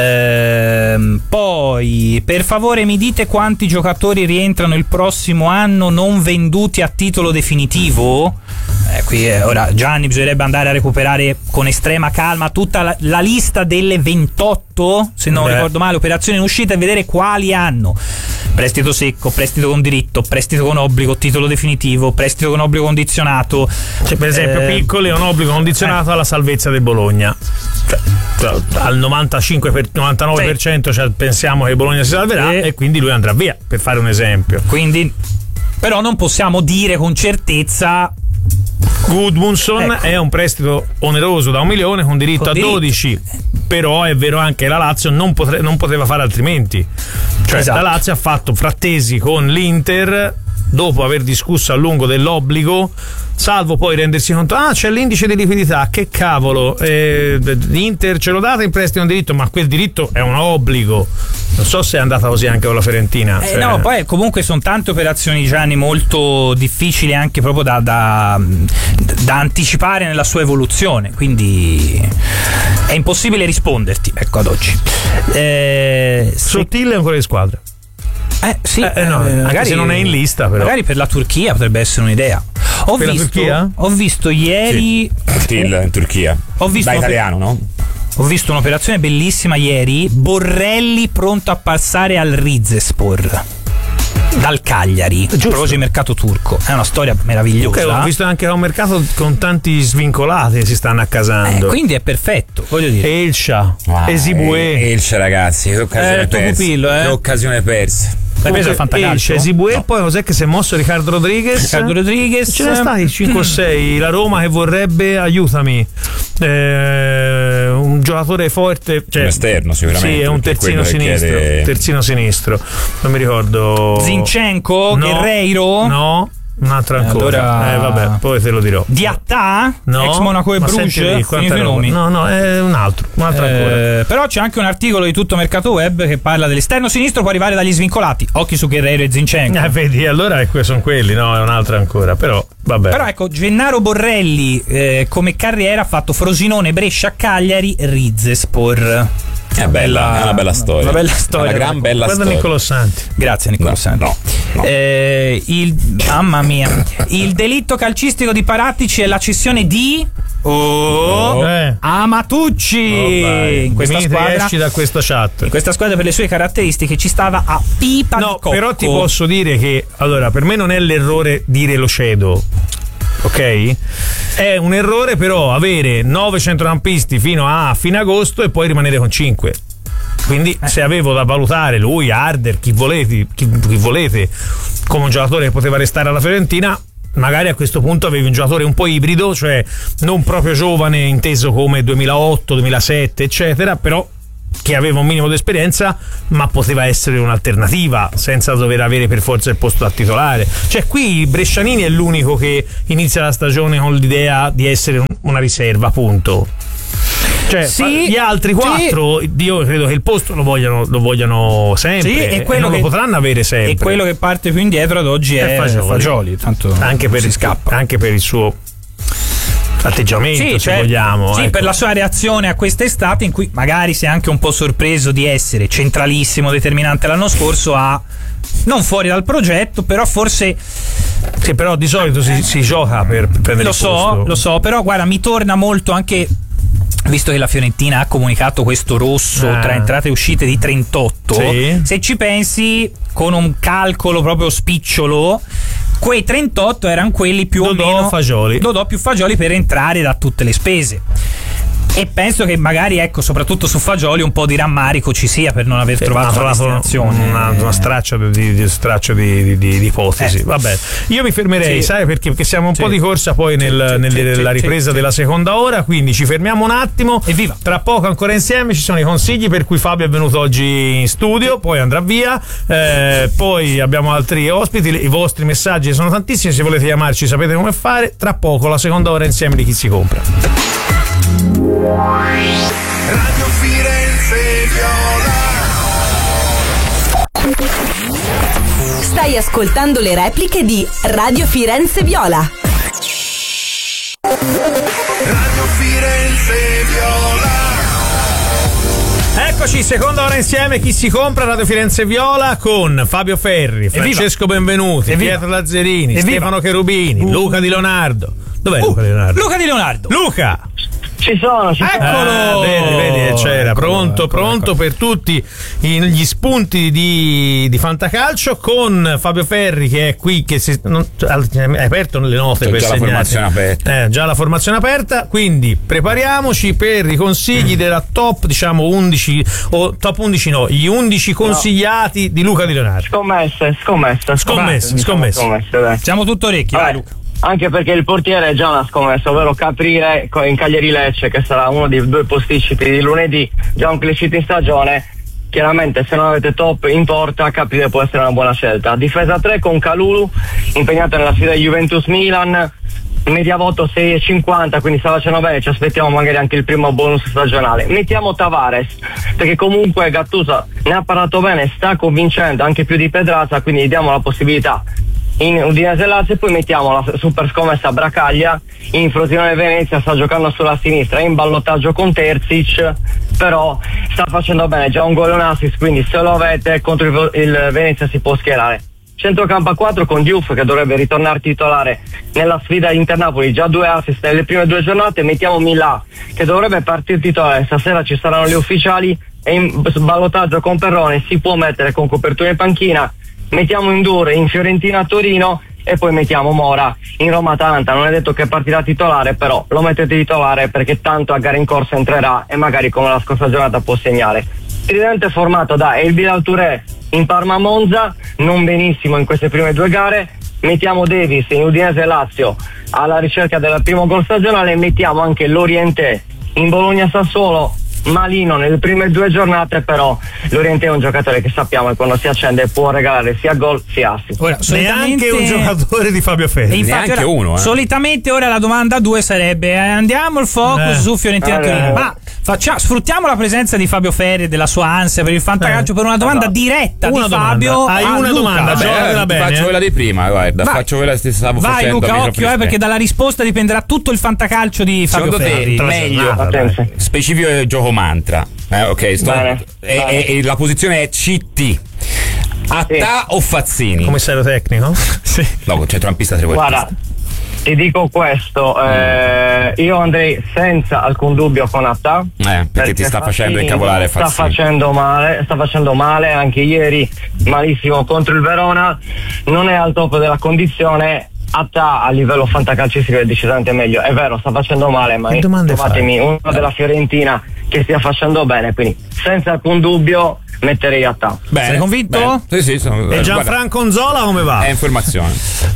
Ehm, poi per favore mi dite quanti giocatori rientrano il prossimo anno non venduti a titolo definitivo? Eh, qui eh, ora Gianni bisognerebbe andare a recuperare con estrema calma tutta la, la lista delle ventotto, se non Beh. ricordo male, operazioni in uscita, e vedere quali hanno prestito secco, prestito con diritto, prestito con obbligo, titolo definitivo, prestito con obbligo condizionato. Cioè, per esempio, eh, Piccoli è un obbligo condizionato eh. alla salvezza del Bologna. Cioè, cioè, al novantacinque per, novantanove per cento sì. cioè, pensiamo che Bologna si salverà e... e quindi lui andrà via, per fare un esempio. Quindi, però non possiamo dire con certezza. Gudmundsson ecco. è un prestito oneroso da un milione con diritto con a diritto. dodici, però è vero anche che la Lazio non, potre, non poteva fare altrimenti, cioè esatto. la Lazio ha fatto frattesi con l'Inter dopo aver discusso a lungo dell'obbligo, salvo poi rendersi conto ah c'è l'indice di liquidità, che cavolo, eh, l'Inter ce lo date in prestito un diritto, ma quel diritto è un obbligo. Non so se è andata così anche con la Fiorentina. Eh, cioè... No, poi comunque sono tante operazioni, Gianni, molto difficili anche proprio da, da, da anticipare nella sua evoluzione, quindi è impossibile risponderti, ecco, ad oggi. Eh, Sottile ancora di squadra. Eh sì, eh, no, eh, magari se non è in lista, però. Magari per la Turchia potrebbe essere un'idea. Ho per visto, la Turchia? Ho visto ieri Sottile in Turchia. Ho visto da italiano, no? Ho visto un'operazione bellissima ieri, Borrelli pronto a passare al Rizespor dal Cagliari, proprio di mercato turco. È una storia meravigliosa. Okay, ho visto anche che è un mercato con tanti svincolati che si stanno accasando. Eh, quindi è perfetto, voglio dire. Elsha, ah, Esibue. Elsha, ragazzi, che occasione eh, persa. Pupillo, eh? Che occasione persa. L'hai preso il fantacalcio? Elsha, Esibue, no. Poi cos'è che si è mosso Riccardo Rodriguez? Riccardo Rodriguez. Ce ne stati cinque o sei. La Roma che vorrebbe, aiutami, eh, un giocatore forte, cioè, un esterno sicuramente. Sì, è un terzino sinistro. Chiede... Terzino sinistro. Non mi ricordo. Zinchenko, no, Guerreiro? No. Un altro ancora, allora... eh vabbè, poi te lo dirò. Diatta? No, ex Monaco e Bruges? Finito i nomi. No, no, è un altro, un altro eh, ancora. Però c'è anche un articolo di Tutto Mercato Web che parla dell'esterno sinistro, può arrivare dagli svincolati. Occhi su Guerreiro e Zinchenko. Eh, vedi, allora sono quelli, no, è un altro ancora, però vabbè. Però ecco, Gennaro Borrelli eh, come carriera ha fatto Frosinone, Brescia, Cagliari, Rizespor. È bella, è una bella storia. Una bella storia. Una gran bella Guarda storia. Niccolò Santi. Grazie Niccolò no, Santi. No, no. Eh, il, mamma mia. Il delitto calcistico di Paratici è la cessione di oh, eh. Amatucci. Oh, in questa Dimitri, squadra esci da questa chat. In questa squadra per le sue caratteristiche ci stava a pipa no, di cocco. però ti posso dire che allora per me non è l'errore dire lo cedo. ok? È un errore però avere nove centrocampisti fino a fine agosto e poi rimanere con cinque. Quindi se avevo da valutare lui, Harder, chi volete, chi, chi volete come un giocatore che poteva restare alla Fiorentina, magari a questo punto avevi un giocatore un po' ibrido, cioè non proprio giovane inteso come duemilaotto, duemilasette eccetera, però che aveva un minimo di esperienza, ma poteva essere un'alternativa senza dover avere per forza il posto da titolare. Cioè qui Brescianini è l'unico che inizia la stagione con l'idea di essere una riserva, punto. Cioè, sì, gli altri quattro, sì. Io credo che il posto lo vogliano, lo vogliano sempre, sì, e, quello e non che, lo potranno avere sempre. E quello che parte più indietro ad oggi è, è Fagioli, Fagioli tanto anche per, si il, scappa. Anche per il suo atteggiamento, sì, se cioè, vogliamo. Sì, ecco. Per la sua reazione a quest'estate, in cui magari si è anche un po' sorpreso di essere centralissimo, determinante l'anno scorso, a non fuori dal progetto, però forse. Sì, però di solito si, si gioca per prendere lo il so, posto. Lo so, però guarda, mi torna molto anche. Visto che la Fiorentina ha comunicato questo rosso ah. tra entrate e uscite di trentotto, sì. Se ci pensi con un calcolo proprio spicciolo, quei trentotto erano quelli più Dodò, o meno Fagioli. Dodò più Fagioli per entrare da tutte le spese. E penso che magari, ecco, soprattutto su Fagioli un po' di rammarico ci sia per non aver trovato una destinazione. Una, una straccia di, di, straccio di, di, di ipotesi. Eh. Vabbè, io mi fermerei, sì. sai, perché, perché siamo un sì. po' di corsa poi nel, sì, nel, sì, nella sì, ripresa sì, della sì. seconda ora, quindi ci fermiamo un attimo. Evviva. Tra poco ancora insieme ci sono i consigli per cui Fabio è venuto oggi in studio, poi andrà via, eh, poi abbiamo altri ospiti, i vostri messaggi sono tantissimi, se volete chiamarci sapete come fare. Tra poco la seconda ora insieme di Chi si compra. Radio Firenze Viola. Stai ascoltando le repliche di Radio Firenze Viola. Radio Firenze Viola. Eccoci, seconda ora insieme, Chi si compra, Radio Firenze Viola, con Fabio Ferri, Francesco Evviva. Benvenuti, Evviva. Pietro Lazzarini, Evviva. Stefano Cherubini, uh. Luca Di Leonardo. Dov'è uh. Luca Di Leonardo? Luca Di Leonardo. Luca! Ci sono, ci sono. Eccolo! Ah, vedi, vedi, c'era, eccolo, pronto, eccolo, pronto eccolo. Per tutti gli spunti di, di Fantacalcio, con Fabio Ferri che è qui, che si, non, hai aperto le note. C'è per già segnati. La formazione aperta. Eh, già la formazione aperta, quindi prepariamoci per i consigli della top, diciamo undici, o top undici no, gli undici consigliati no. di Luca Di Leonardo. Scommesse, scommesse. Scommesse, scommesse. scommesse dai. Siamo tutto orecchi, vai Luca. Anche perché il portiere è già una scommessa, ovvero Caprile in Cagliari Lecce, che sarà uno dei due posticipi di lunedì, già un clean sheet in stagione. Chiaramente se non avete top in porta, Caprile può essere una buona scelta. Difesa tre con Kalulu, impegnato nella sfida Juventus-Milan, media voto sei e cinquanta, quindi sta facendo bene, ci aspettiamo magari anche il primo bonus stagionale. Mettiamo Tavares, perché comunque Gattuso ne ha parlato bene, sta convincendo anche più di Pedraza, quindi gli diamo la possibilità in Udinese Lazio. E poi mettiamo la super scommessa Bracaglia in Frosinone Venezia, sta giocando sulla sinistra, è in ballottaggio con Terzic, però sta facendo bene, già un gol e un assist, quindi se lo avete contro il, il Venezia si può schierare. Centrocampo a quattro con Diouf, che dovrebbe ritornare titolare nella sfida Inter-Napoli, già due assist nelle prime due giornate. Mettiamo Milà, che dovrebbe partire titolare, stasera ci saranno gli ufficiali, e in ballottaggio con Perrone, si può mettere con copertura in panchina. Mettiamo Indure in Fiorentina a Torino e poi mettiamo Mora in Roma Atalanta. Non è detto che partirà titolare, però lo mettete titolare perché tanto a gara in corsa entrerà e magari come la scorsa giornata può segnare. Tridente formato da El Bilal Touré in Parma Monza, non benissimo in queste prime due gare. Mettiamo Davis in Udinese Lazio alla ricerca del primo gol stagionale, e mettiamo anche Lorientè in Bologna Sassuolo. Malino nelle prime due giornate, però Lorientè è un giocatore che sappiamo che quando si accende può regalare sia gol sia assist. Ora, neanche un giocatore di Fabio Ferri, neanche ora, uno eh. Solitamente ora la domanda due sarebbe eh, andiamo il focus eh. su Fiorentina eh, Torino, eh. ma facciamo, sfruttiamo la presenza di Fabio Ferri e della sua ansia per il fantacalcio eh. per una domanda esatto. diretta una di domanda. Fabio. Hai a una Luca. domanda, Vabbè, bene, faccio eh. quella di prima, guarda, vai. faccio quella che stavo vai facendo. Luca, occhio eh, perché dalla risposta dipenderà tutto il fantacalcio di Fabio Secondo Ferri. te meglio ah, specifico il gioco mantra, eh, ok, sto, bene, e, bene. E, e la posizione è C T. Attà sì. o Fazzini? Commissario tecnico? Sì. No, centrocampista trequartista. Guarda, ti dico questo, eh, io andrei senza alcun dubbio con Attà, Eh, perché, perché ti sta facendo Fazzini incavolare Fazzini. sta facendo male, sta facendo male anche ieri, malissimo contro il Verona, non è al top della condizione. Atta a livello fantacalcistico è decisamente meglio. È vero, sta facendo male, ma trovatemi uno della Fiorentina che stia facendo bene, quindi senza alcun dubbio metterei Atta. Bene, sei convinto? Bene. Sì, sì, sono, e Gianfranco Nzola come va? È informazione.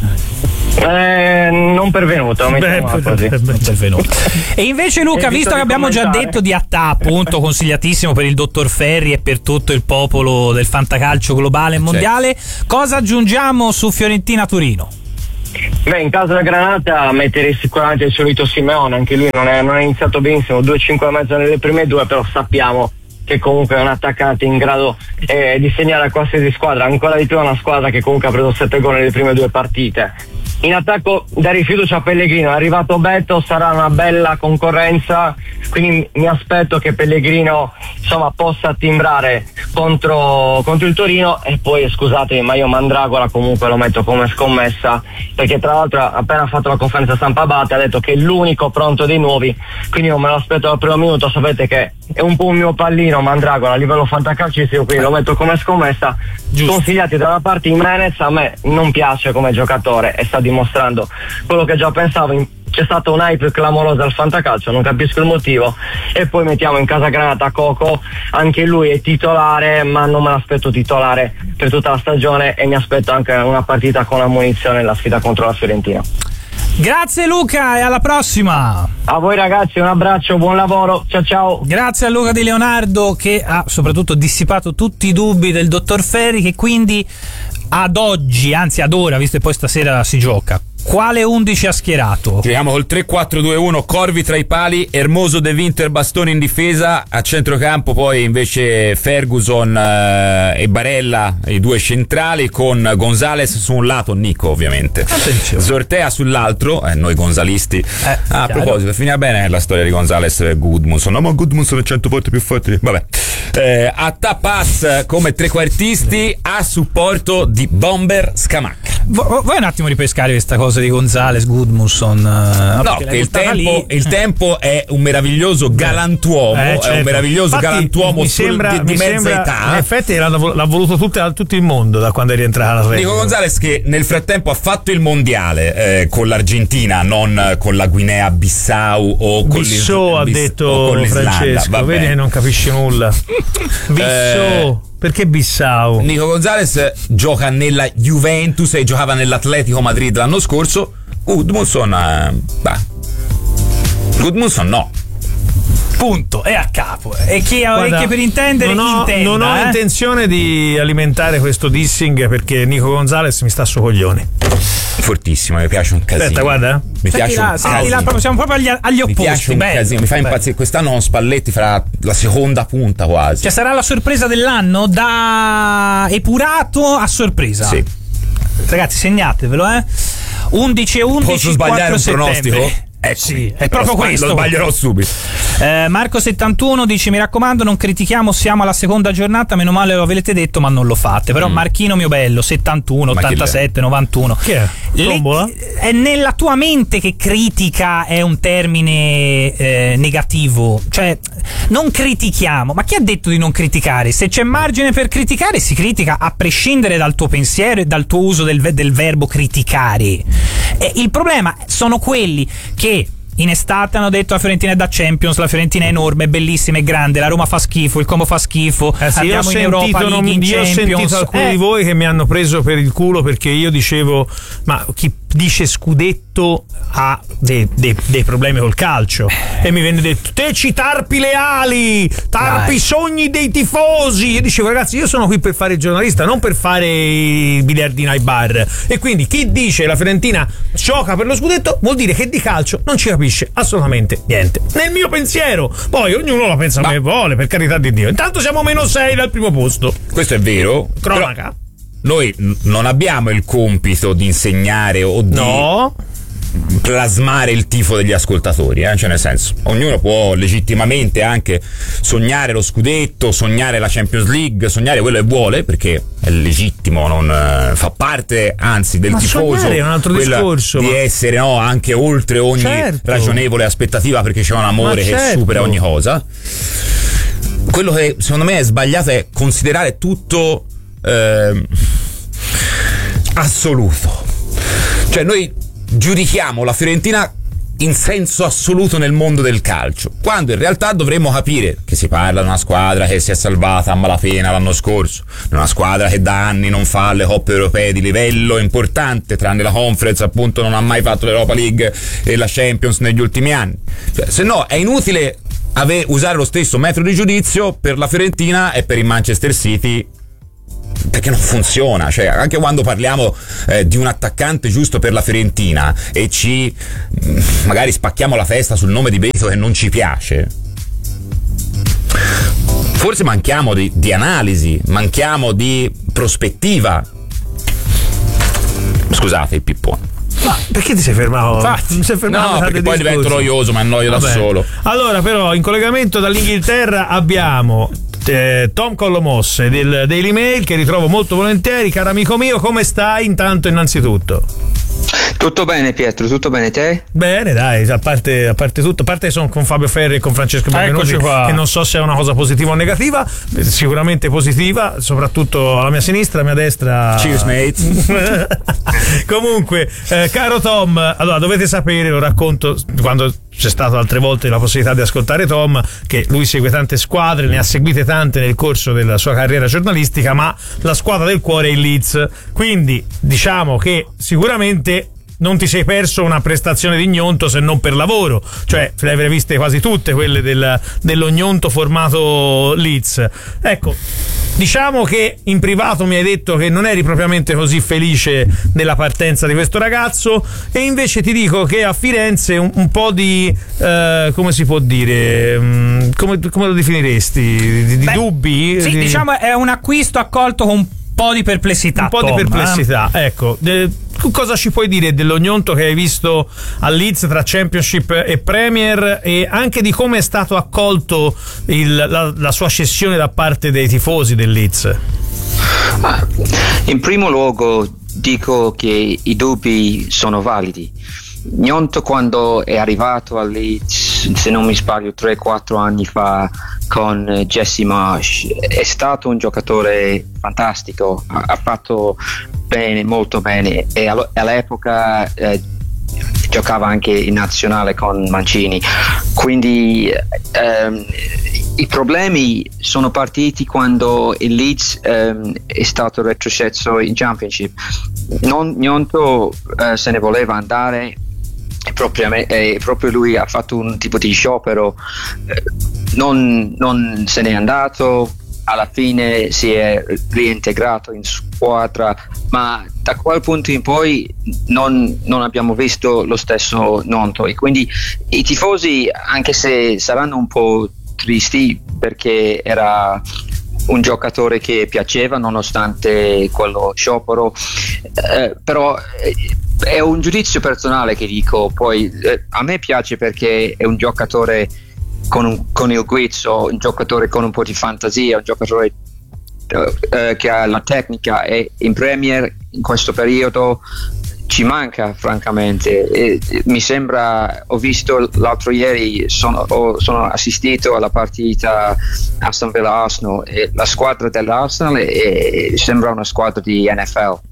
Eh, non pervenuto, Beh, così. Non pervenuto. E invece Luca, Evito visto che di abbiamo già commentare. detto di Attà, appunto consigliatissimo per il dottor Ferri e per tutto il popolo del fantacalcio globale e mondiale, cosa aggiungiamo su Fiorentina-Torino? Beh, in caso della Granata metterei sicuramente il solito Simeone, anche lui non è, non è iniziato benissimo, due cinque e mezzo nelle prime due, però sappiamo che comunque è un attaccante in grado eh, di segnare a qualsiasi squadra, ancora di più una squadra che comunque ha preso sette gol nelle prime due partite. In attacco dare fiducia a Pellegrino, è arrivato Beto, sarà una bella concorrenza, quindi mi aspetto che Pellegrino insomma possa timbrare contro, contro il Torino. E poi scusatemi, ma io Mandragola comunque lo metto come scommessa, perché tra l'altro ha appena fatto la conferenza stampa Abate, ha detto che è l'unico pronto dei nuovi, quindi non me lo aspetto dal primo minuto. Sapete che è un po' un mio pallino Mandragola a livello fantacalcistico, quindi lo metto come scommessa. Giusto. Consigliati da una parte Jimenez, a me non piace come giocatore e sta dimostrando quello che già pensavo. In- c'è stato un hype clamoroso al fantacalcio, non capisco il motivo. E poi mettiamo in casa Granata Coco, anche lui è titolare, ma non me l'aspetto titolare per tutta la stagione e mi aspetto anche una partita con ammonizione nella sfida contro la Fiorentina. Grazie Luca e alla prossima. A voi ragazzi un abbraccio, buon lavoro, ciao ciao. Grazie a Luca Di Leonardo che ha soprattutto dissipato tutti i dubbi del dottor Ferri, che quindi ad oggi, anzi ad ora, visto che poi stasera si gioca, quale undici ha schierato? Giochiamo col tre quattro due uno, Corvi tra i pali, Hermoso, De Winter, Bastoni in difesa, a centrocampo poi invece Ferguson eh, e Barella, i due centrali, con Gonzales su un lato, Nico ovviamente, Attenzione. Zortea sull'altro, eh, noi gonzalisti. Eh, ah, a chiaro. proposito, per finire bene la storia di Gonzales e Gudmundsson, no ma Gudmundsson è cento volte più forte, vabbè. Eh, a Tapas come trequartisti, a supporto di Bomber Scamacca. Vu- vuoi un attimo ripescare questa cosa di Gonzales, Gudmundsson? eh, No, perché che l'hai il buttata tempo, lì. il tempo è un meraviglioso galantuomo, Eh, è certo. un meraviglioso Infatti, galantuomo mi sul- sembra, di, di mi mezza sembra, età. in effetti l'ha, l'ha voluto tutto, tutto il mondo da quando è rientrato alla Fiorentina. Nico Gonzales che nel frattempo ha fatto il mondiale eh, con l'Argentina, non con la Guinea Bissau o con Bissau ha l'Is- detto o con l'Islanda. Francesco, Vabbè. vedi che non capisci nulla. Bissau, perché Bissau? Nico Gonzales gioca nella Juventus e giocava nell'Atletico Madrid l'anno scorso. Gudmundsson eh, beh Gudmundsson no. Punto, è a capo. E chi ha Guarda, orecchie per intendere, non ho, intenda. non ho eh? intenzione di alimentare questo dissing perché Nico Gonzales mi sta su coglioni. Fortissimo, mi piace un casino. Aspetta, guarda. Mi Senti piace là, un senti casino. là, proprio, siamo proprio agli, agli Mi opposti. piace un bello, casino, mi fa bello. impazzire. Quest'anno con Spalletti farà la seconda punta quasi. Cioè sarà la sorpresa dell'anno, da epurato a sorpresa. Sì. Ragazzi, segnatevelo, eh. undici e undici. Posso sbagliare un settembre. pronostico? Eh sì, è proprio lo sbag- questo. Lo sbaglierò subito. Eh, Marco settantuno dice: mi raccomando, non critichiamo, siamo alla seconda giornata, meno male lo avete detto, ma non lo fate. Però Mm. Marchino mio bello, settantuno, Ma chi ottantasette, novantuno. Chi è? Tombola? Le- è nella tua mente che critica è un termine eh, negativo. Cioè, non critichiamo. Ma chi ha detto di non criticare? Se c'è margine per criticare, si critica a prescindere dal tuo pensiero e dal tuo uso del, ve- del verbo criticare. E il problema sono quelli che in estate hanno detto la Fiorentina è da Champions, la Fiorentina è enorme, è bellissima, è grande, la Roma fa schifo, il Como fa schifo, Eh sì, io ho andiamo in Europa sentito, League, non- in io ho Champions. sentito alcuni Eh, di voi che mi hanno preso per il culo perché io dicevo ma chi dice scudetto ha dei, dei- dei problemi col calcio e mi venne detto te ci tarpi le ali, tarpi Dai. i sogni dei tifosi. Io dicevo ragazzi io sono qui per fare il giornalista, non per fare il biliardino ai bar, e quindi chi dice la Fiorentina gioca per lo scudetto vuol dire che di calcio non ci capisce assolutamente niente, nel mio pensiero. Poi ognuno la pensa come vuole, per carità di Dio. Intanto siamo meno sei dal primo posto. Questo è vero. Cronaca. Però noi n- non abbiamo il compito di insegnare o di No, plasmare il tifo degli ascoltatori, eh? Cioè nel senso, ognuno può legittimamente anche sognare lo scudetto, sognare la Champions League, sognare quello che vuole, perché è legittimo, non eh, fa parte anzi del Ma tifoso sognare è un altro quella discorso, di ma- essere no, anche oltre ogni Certo. ragionevole aspettativa, perché c'è un amore Ma che certo. supera ogni cosa. Quello che secondo me è sbagliato è considerare tutto ehm, assoluto. Cioè noi giudichiamo la Fiorentina in senso assoluto nel mondo del calcio, quando in realtà dovremmo capire che si parla di una squadra che si è salvata a malapena l'anno scorso, di una squadra che da anni non fa le coppe europee di livello importante, tranne la Conference appunto non ha mai fatto l'Europa League e la Champions negli ultimi anni. Cioè, se no è inutile ave- usare lo stesso metodo di giudizio per la Fiorentina e per il Manchester City, perché non funziona. Cioè, anche quando parliamo eh, di un attaccante giusto per la Fiorentina e ci mh, magari spacchiamo la festa sul nome di Beto che non ci piace, forse manchiamo di, di analisi, manchiamo di prospettiva. Scusate il pippone. Ma perché ti sei fermato? Infatti, Mi sei fermato no, perché poi divento noioso, ma annoio da solo. Allora, però, in collegamento dall'Inghilterra abbiamo eh, Tom Collomosse del Daily Mail, che ritrovo molto volentieri. Caro amico mio, come stai intanto innanzitutto? Tutto bene Pietro, tutto bene te? Bene, dai, a parte, a parte tutto, a parte sono con Fabio Ferri e con Francesco Benvenuti, che non so se è una cosa positiva o negativa, sicuramente positiva, soprattutto alla mia sinistra, alla mia destra. Cheers mate. Comunque, eh, caro Tom, allora dovete sapere, lo racconto quando c'è stata altre volte la possibilità di ascoltare Tom, che lui segue tante squadre, ne ha seguite tante nel corso della sua carriera giornalistica, ma la squadra del cuore è il Leeds, quindi diciamo che sicuramente non ti sei perso una prestazione di Gnonto se non per lavoro, cioè le avrei viste quasi tutte quelle del, dello Gnonto formato Leeds. Ecco, diciamo che in privato mi hai detto che non eri propriamente così felice della partenza di questo ragazzo, e invece ti dico che a Firenze un, un po' di eh, come si può dire, um, come, come lo definiresti? Di, di Beh, dubbi? Sì, di... diciamo è un acquisto accolto con un po' di perplessità. Un po' Tom, di perplessità, eh? Ecco. De- cosa ci puoi dire dello Gnonto che hai visto a Leeds tra Championship e Premier, e anche di come è stato accolto il, la, la sua cessione da parte dei tifosi del Leeds? Ah, in primo luogo dico che i dubbi sono validi. Gnonto, quando è arrivato a Leeds, se non mi sbaglio tre quattro anni fa con Jesse Marsh, è stato un giocatore fantastico, ha, ha fatto bene, molto bene, e all'epoca eh, giocava anche in nazionale con Mancini, quindi ehm, i problemi sono partiti quando il Leeds ehm, è stato retrocesso in Championship. Non, Gnonto eh, se ne voleva andare, e proprio, eh, proprio lui ha fatto un tipo di sciopero, eh, non, non se n'è andato, alla fine si è reintegrato in squadra, ma da quel punto in poi non, non abbiamo visto lo stesso Gnonto, e quindi i tifosi, anche se saranno un po' tristi perché era un giocatore che piaceva nonostante quello sciopero, eh, però eh, è un giudizio personale che dico, poi eh, a me piace perché è un giocatore con, un, con il guizzo, un giocatore con un po' di fantasia, un giocatore eh, che ha la tecnica, e in Premier in questo periodo ci manca francamente. E, e, mi sembra, ho visto l'altro ieri, sono, ho, sono assistito alla partita Aston Villa Arsenal, e la squadra dell'Arsenal è, sembra una squadra di N F L.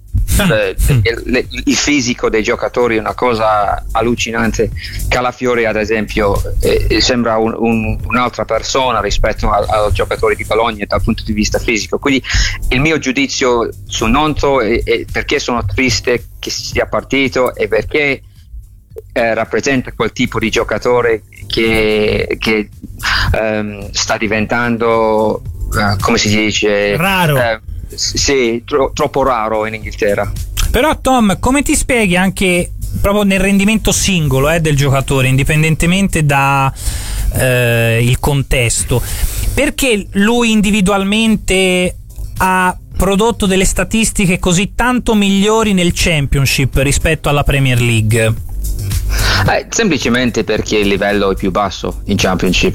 il, il fisico dei giocatori è una cosa allucinante. Calafiori ad esempio eh, sembra un, un, un'altra persona rispetto al, al giocatore di Bologna dal punto di vista fisico, quindi il mio giudizio su Gnonto è, è perché sono triste che sia partito, e perché eh, rappresenta quel tipo di giocatore che, che ehm, sta diventando eh, come si dice raro eh, sì, tro- troppo raro in Inghilterra. Però Tom, come ti spieghi anche proprio nel rendimento singolo eh, del giocatore, indipendentemente da eh, il contesto, perché lui individualmente ha prodotto delle statistiche così tanto migliori nel Championship rispetto alla Premier League? Eh, semplicemente perché il livello è più basso in Championship,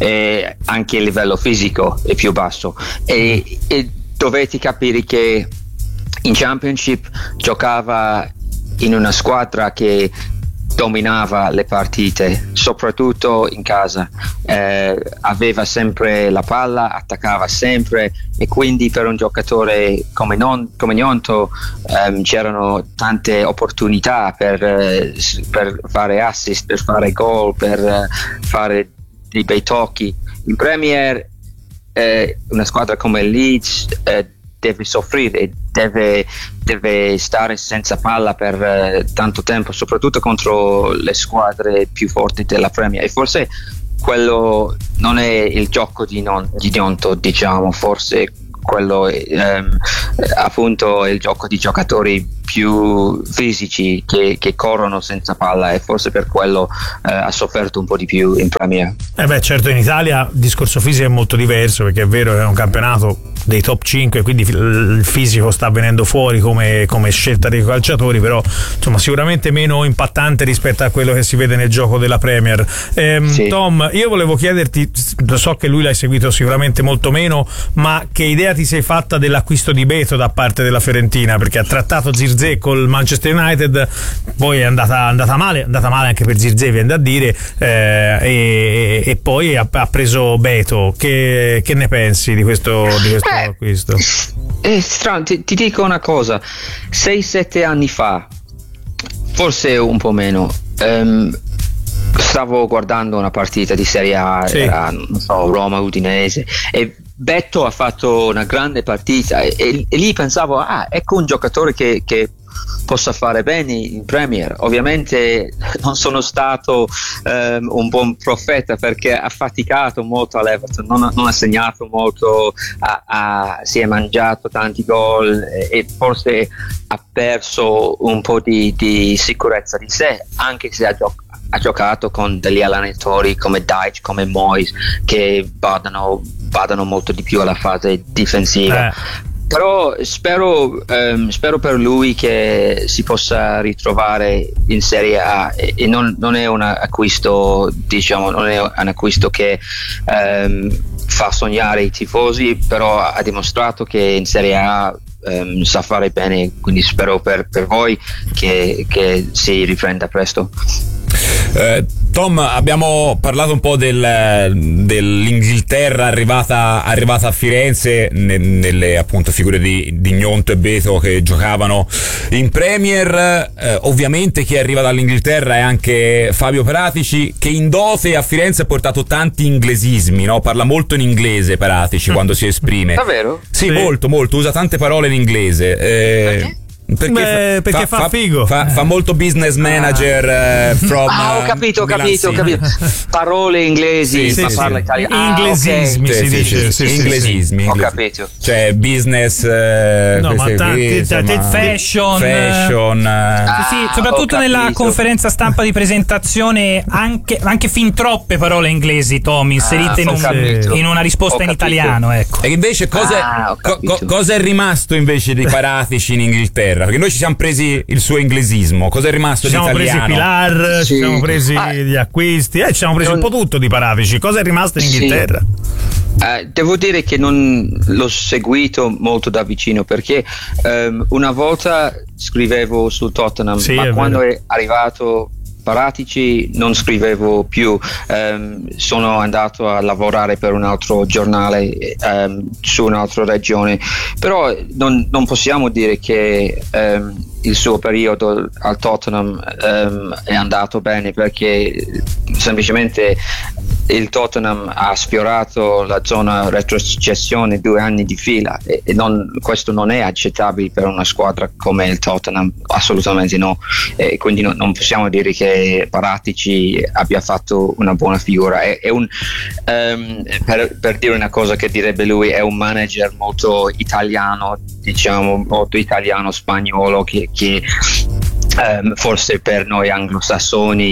e anche il livello fisico è più basso, e, e dovete capire che in Championship giocava in una squadra che dominava le partite, soprattutto in casa, eh, aveva sempre la palla, attaccava sempre, e quindi per un giocatore come, non, come Gnonto ehm, c'erano tante opportunità per, eh, per fare assist, per fare gol, per eh, fare dei bei tocchi. In Premier eh, una squadra come il Leeds eh, deve soffrire, deve, deve stare senza palla per eh, tanto tempo, soprattutto contro le squadre più forti della Premier, e forse quello non è il gioco di, non, di Gnonto, diciamo, forse quello ehm, appunto è il gioco di giocatori più fisici che, che corrono senza palla, e forse per quello eh, ha sofferto un po' di più in Premier. Eh beh, certo, in Italia il discorso fisico è molto diverso, perché è vero che è un campionato dei top cinque, quindi il fisico sta venendo fuori come, come scelta dei calciatori, però insomma sicuramente meno impattante rispetto a quello che si vede nel gioco della Premier. ehm, sì. Tom, io volevo chiederti, so che lui l'hai seguito sicuramente molto meno, ma che idea ti sei fatta dell'acquisto di Beto da parte della Fiorentina? Perché ha trattato Zirkzee col Manchester United, poi è andata, andata male, è andata male anche per Zirkzee, viene da dire, eh, e, e poi ha, ha preso Beto. Che, che ne pensi di questo, di questo eh, acquisto? È strano, ti, ti dico una cosa, sei sette anni fa, forse un po' meno, um, stavo guardando una partita di Serie A, sì. Era, non so, Roma-Udinese, e Beto ha fatto una grande partita, e, e, e lì pensavo, ah, ecco un giocatore che, che possa fare bene in Premier. Ovviamente non sono stato um, un buon profeta, perché ha faticato molto all'Everton, non, non ha segnato molto, ha, ha, si è mangiato tanti gol, e, e forse ha perso un po' di, di sicurezza di sé, anche se ha giocato ha giocato con degli allenatori come Dyche, come Moyes, che badano, badano molto di più alla fase difensiva. Eh. Però spero, ehm, spero per lui che si possa ritrovare in Serie A, e, e non, non è un acquisto, diciamo, non è un acquisto che ehm, fa sognare i tifosi, però ha dimostrato che in Serie A ehm, sa fare bene, quindi spero per, per voi che, che si riprenda presto. Eh, Tom, abbiamo parlato un po' del, dell'Inghilterra arrivata, arrivata a Firenze, ne, nelle appunto figure di, di Gnonto e Beto che giocavano in Premier. Eh, ovviamente chi arriva dall'Inghilterra è anche Fabio Paratici, che in dote a Firenze ha portato tanti inglesismi, no? Parla molto in inglese Paratici quando si esprime. Davvero? Sì, sì, molto, molto, usa tante parole in inglese. Eh, Perché? Perché, Beh, fa, perché fa, fa figo fa, fa molto business manager. ah. uh, from, ah, ho capito, ho capito, ho capito. Parole inglesi, sì, ma sì, parla sì. italiano. Ah, inglesismi, okay. si sì, dice. sì, sì, inglesismi, sì, inglesismi. Ho capito. Cioè business, uh, no, ma tanti, tanti fashion, fashion. Ah, sì, soprattutto nella conferenza stampa di presentazione, anche, anche fin troppe parole inglesi, Tom, inserite ah, in, un, in una risposta in italiano, ecco. E invece cosa, ah, co, co, cosa è rimasto invece di Paratici in Inghilterra? Perché noi ci siamo presi il suo inglesismo, cosa è rimasto ci di italiano? Ci siamo presi Pilar, sì. ci siamo presi ah. gli acquisti, eh, ci siamo presi non... un po' tutto di Paratici. Cosa è rimasto in Inghilterra? Sì. Uh, devo dire che non l'ho seguito molto da vicino, perché um, una volta scrivevo su Tottenham, sì, ma è quando vero. È arrivato Paratici non scrivevo più, um, sono andato a lavorare per un altro giornale um, su un'altra regione, però non, non possiamo dire che um, il suo periodo al Tottenham um, è andato bene, perché semplicemente il Tottenham ha sfiorato la zona retrocessione due anni di fila, e, e non, questo non è accettabile per una squadra come il Tottenham, assolutamente no, e quindi no, non possiamo dire che Paratici abbia fatto una buona figura. È, è un, um, per, per dire una cosa che direbbe lui, è un manager molto italiano, diciamo molto italiano spagnolo, che, che um, forse per noi anglosassoni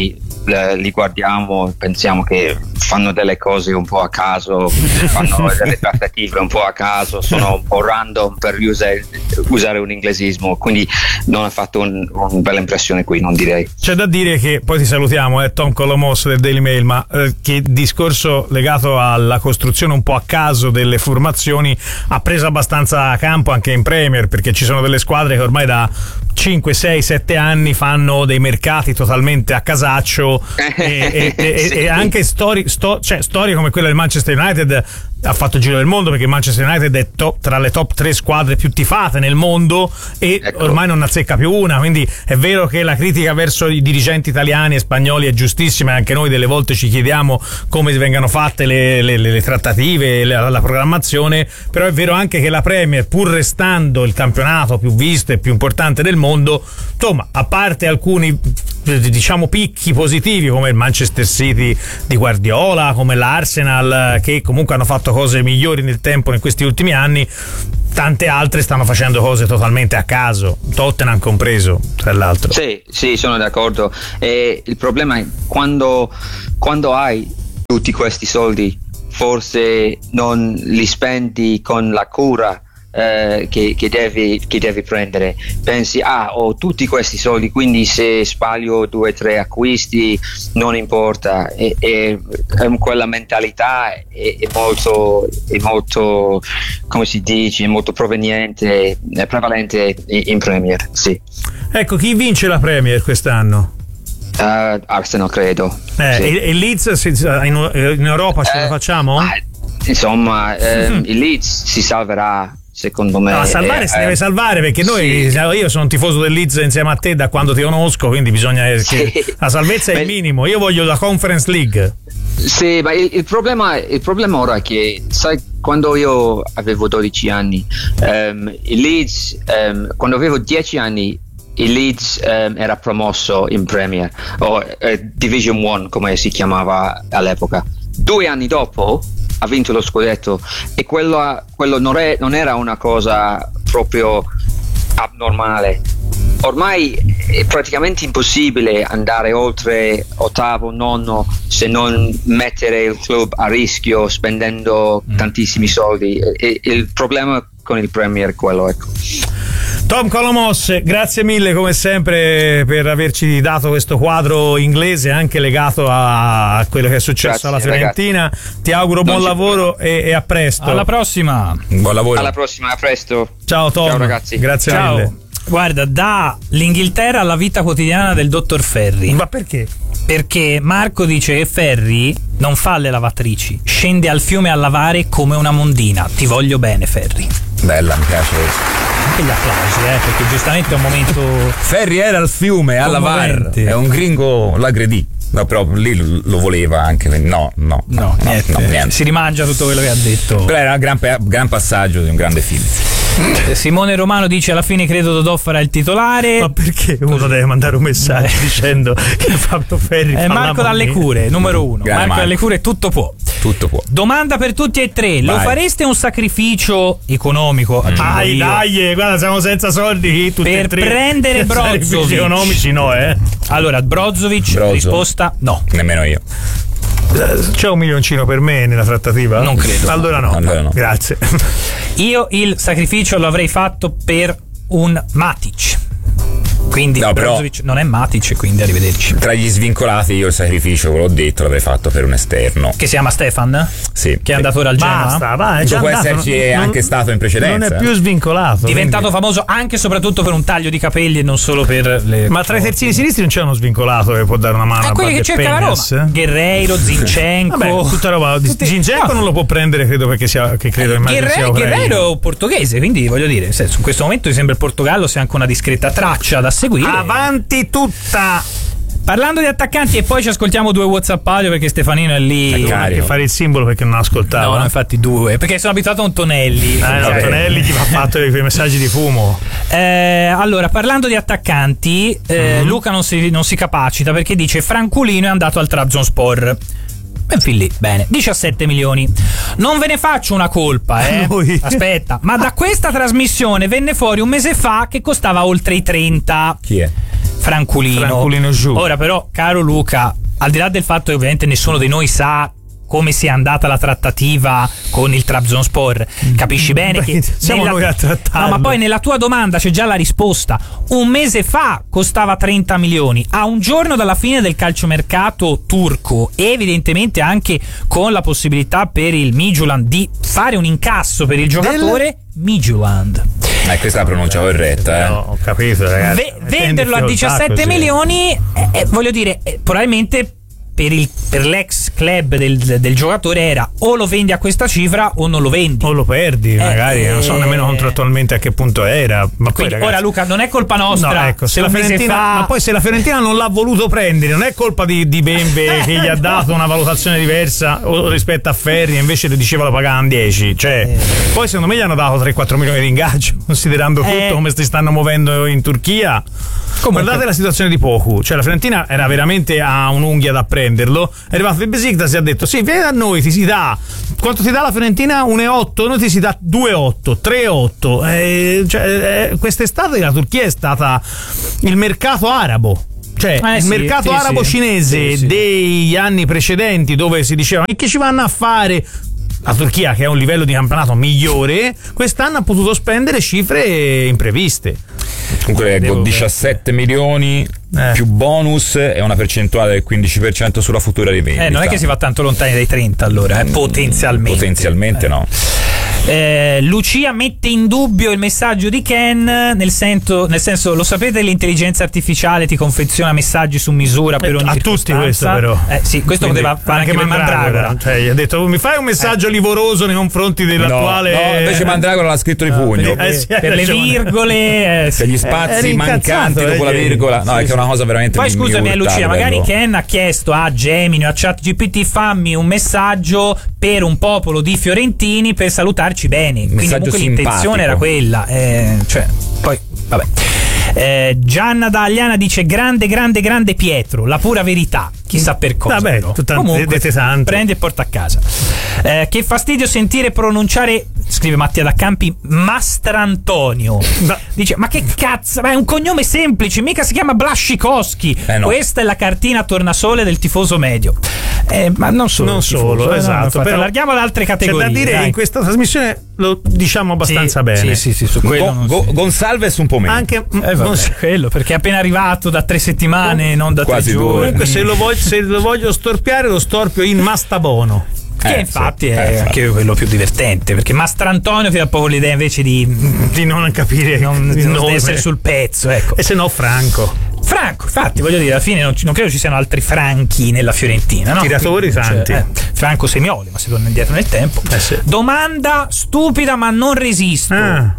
eh, li guardiamo e pensiamo che fanno delle cose un po' a caso, fanno delle trattative un po' a caso, sono un po' random, per usare, usare un inglesismo, quindi non ha fatto un, una bella impressione qui, non direi. C'è da dire che, poi ti salutiamo, è eh, Tom Colomos del Daily Mail, ma eh, che discorso legato alla costruzione un po' a caso delle formazioni ha preso abbastanza campo anche in Premier, perché ci sono delle squadre che ormai da cinque, sei, sette anni fanno dei mercati totalmente a casaccio e, e, e, sì. e anche storie, sto, cioè, storie come quella del Manchester United ha fatto il giro del mondo, perché Manchester United è top, tra le top tre squadre più tifate nel mondo e ecco. ormai non azzecca più una, quindi è vero che la critica verso i dirigenti italiani e spagnoli è giustissima, e anche noi delle volte ci chiediamo come vengano fatte le, le, le trattative, la, la programmazione, però è vero anche che la Premier, pur restando il campionato più visto e più importante del mondo, insomma, a parte alcuni diciamo picchi positivi come il Manchester City di Guardiola, come l'Arsenal, che comunque hanno fatto cose migliori nel tempo in questi ultimi anni, tante altre stanno facendo cose totalmente a caso, Tottenham compreso, tra l'altro. Sì, sì, sono d'accordo. E il problema è quando, quando hai tutti questi soldi, forse non li spendi con la cura Eh, che, che, devi, che devi prendere. Pensi, ah, ho tutti questi soldi, quindi se sbaglio due o tre acquisti non importa, e, e, e quella mentalità è, è molto è molto come si dice, è molto proveniente, è prevalente in Premier, sì. Ecco, chi vince la Premier quest'anno? Uh, Arsenal, credo. Eh, sì. E, e Leeds in, in Europa ce eh, la facciamo? Ah, insomma, eh, il Leeds si salverà. Secondo me, no, a salvare eh, si deve eh, salvare, perché noi, sì. io sono un tifoso del Leeds insieme a te da quando ti conosco, quindi bisogna che sì. la salvezza è il minimo. Io voglio la Conference League. Sì, ma il, il problema il problema ora è che, sai, quando io avevo dodici anni, um, il Leeds, um, quando avevo dieci anni, il Leeds um, era promosso in Premier o uh, Division One, come si chiamava all'epoca. Due anni dopo ha vinto lo scudetto, e quello, quello non, è, non era una cosa proprio abnormale. Ormai è praticamente impossibile andare oltre ottavo, nono, se non mettere il club a rischio spendendo mm. tantissimi soldi. E, e il problema con il Premier è quello, ecco. Tom Colomos, grazie mille come sempre per averci dato questo quadro inglese, anche legato a quello che è successo grazie, alla Fiorentina. Ragazzi. Ti auguro non buon lavoro e, e a presto. Alla prossima. Buon lavoro. Alla prossima, a presto. Ciao Tom. Ciao ragazzi. Grazie Ciao. mille. Guarda, dall'Inghilterra alla vita quotidiana del dottor Ferri. Ma perché? Perché Marco dice che Ferri non fa le lavatrici, scende al fiume a lavare come una mondina. Ti voglio bene, Ferri. Bella, mi piace. Anche gli applausi, eh, perché giustamente è un momento. Ferri era al fiume a lavare, è un gringo, l'aggredì. No, però lì lo voleva anche. No, no, no, no, niente. no, niente. Si rimangia tutto quello che ha detto. Però era un gran, gran passaggio di un grande film. Simone Romano dice: alla fine credo Dodò farà il titolare. Ma perché uno Così. deve mandare un messaggio eh. dicendo che Fabio Ferri eh, fa Marco dalle cure, numero uno. Grande Marco Marco. dalle cure, tutto può. Tutto può. Domanda per tutti e tre: Vai. lo fareste un sacrificio economico? Mm. Dai, dai, guarda, siamo senza soldi tutti per e tre. prendere Brozovic. economici no, eh. Allora, Brozovic, Brozo. risposta no. Nemmeno io. C'è un milioncino per me nella trattativa? Non credo. Allora no, allora no. Grazie. Io il sacrificio lo avrei fatto per un Matic. Quindi no, Brozovic non è Matic, quindi arrivederci. Tra gli svincolati io il sacrificio, ve l'ho detto, l'avrei fatto per un esterno. Che si chiama Stefan? Sì. Che è andato ora al Genoa? Basta, vai, è già può andato, esserci non, anche stato in precedenza. Non è più svincolato. Diventato quindi. famoso anche e soprattutto per un taglio di capelli e non solo per le. Ma tra i terzini sinistri non c'è uno svincolato che può dare una mano è a quelli che cerca la Roma. Guerreiro, Zinchenko. Vabbè, tutta roba. Tutti... Zinchenko no. non lo può prendere, credo, perché sia che credo Guerre... sia Guerreiro portoghese, quindi voglio dire, in questo momento mi sembra il Portogallo sia anche una discreta traccia da seguire. Avanti tutta. Parlando di attaccanti, e poi ci ascoltiamo due WhatsApp audio perché Stefanino è lì che fare il simbolo perché non ascoltava. No, no, infatti due, perché sono abituato a un Tonelli. Eh, no, Tonelli gli va fatto quei messaggi di fumo. Eh, allora, parlando di attaccanti, eh, mm-hmm. Luca non si, non si capacita perché dice: Franculino è andato al Trabzonspor. Ben fin lì, bene, diciassette milioni. Non ve ne faccio una colpa, eh. Noi. Aspetta, ma da questa trasmissione venne fuori un mese fa che costava oltre i trenta. Chi è? Franculino. Franculino giù. Ora però, caro Luca, al di là del fatto che ovviamente nessuno di noi sa come sia andata la trattativa con il Trabzonspor, capisci bene che siamo nella, noi a trattarlo. no, ma poi nella tua domanda c'è già la risposta. Un mese fa costava trenta milioni, a un giorno dalla fine del calciomercato turco, e evidentemente anche con la possibilità per il Midtjylland di fare un incasso per il giocatore. Midtjylland, Eh, questa è la pronuncia corretta, eh. No, ho capito, ragazzi. V- venderlo a diciassette milioni, eh, eh, voglio dire, eh, probabilmente per, il, per l'ex club del, del giocatore era o lo vendi a questa cifra o non lo vendi, o lo perdi, magari, eh, non so nemmeno contrattualmente a che punto era. Ma poi, quindi, ragazzi, ora Luca, non è colpa nostra, no, ecco, se la un mese Fiorentina, fa- ma poi se la Fiorentina non l'ha voluto prendere, non è colpa di, di Bembe che gli ha dato una valutazione diversa rispetto a Ferri, invece le diceva lo pagavano dieci, cioè eh. poi secondo me gli hanno dato tre quattro milioni di ingaggio, considerando Eh. tutto come si stanno muovendo in Turchia. Comunque. Guardate la situazione di Poku, cioè la Fiorentina era veramente a un'unghia da prenderlo, è arrivato il Besiktas e ha detto sì, vieni da noi, ti si dà, quanto ti dà la Fiorentina? uno virgola otto, noi ti si dà due virgola otto, tre virgola otto, eh, cioè, eh, quest'estate la Turchia è stata il mercato arabo. Cioè Eh il sì, mercato sì, arabo sì. cinese Sì, sì. degli anni precedenti, dove si diceva e che ci vanno a fare, la Turchia che ha un livello di campionato migliore quest'anno ha potuto spendere cifre impreviste. Comunque Devo- con diciassette milioni Eh. più bonus e una percentuale del quindici per cento sulla futura rivendita. Eh, non è che si va tanto lontani dai trenta, allora, eh, potenzialmente. Potenzialmente Eh. no. Eh, Lucia mette in dubbio il messaggio di Ken, nel senso, nel senso, lo sapete, l'intelligenza artificiale ti confeziona messaggi su misura per Eh, ogni a tutti circostanza? questo però. Eh, sì, questo Quindi, poteva fare anche, per Mandragora. Cioè, gli ha detto oh, mi fai un messaggio livoroso nei confronti dell'attuale. No, no, invece Mandragora l'ha scritto di pugno. Eh, sì, hai Per le ragione. virgole, eh, sì. Per gli Era spazi incazzato, mancanti eh, dopo la ieri. virgola. No, Sì, è che è una cosa veramente Poi mi- scusami, mi eh, urta Lucia, a magari livello- Ken ha chiesto a Gemini o a ChatGPT fammi un messaggio per un popolo di fiorentini per salutarci bene. Quindi Messaggio comunque simpatico. l'intenzione era quella. Eh, cioè, poi, vabbè. Eh, Gianna da Agliana dice grande, grande, grande Pietro, la pura verità. Chissà per cosa. Vabbè, però. tu tanto- Comunque, vedete tanto. prendi e porta a casa. Eh, che fastidio sentire pronunciare, scrive Mattia da Campi, Mastrantonio. Ma- Dice, ma che cazzo, ma è un cognome semplice, mica si chiama Blascikowski. Eh no. Questa è la cartina tornasole del tifoso medio. Eh, ma non solo. Non il tifoso, solo, eh, no, esatto, infatti, però allarghiamo ad altre C'è categorie. da dire che dai. in questa trasmissione lo diciamo abbastanza Sì, bene. Sì, sì, sì, su quello Go- non Go- si- Gonsalves un po' meno. Anche Eh, vabbè, non si- quello perché è appena arrivato da tre settimane, non da Quasi tre due. giorni. Comunque se lo, voglio, se lo voglio storpiare lo storpio in Mastabono. Che Eh, infatti sì, è eh, infatti. anche quello più divertente, perché Mastrantonio ti dà proprio l'idea invece di Di non capire non, il di non nome. essere sul pezzo, ecco. E se no Franco. Franco, infatti, voglio dire, alla fine non, non credo ci siano altri Franchi nella Fiorentina, no? Tiratori Quindi, tanti. eh, Franco Semioli, ma si torna indietro nel tempo. Eh sì. Domanda stupida, ma non resisto. Ah,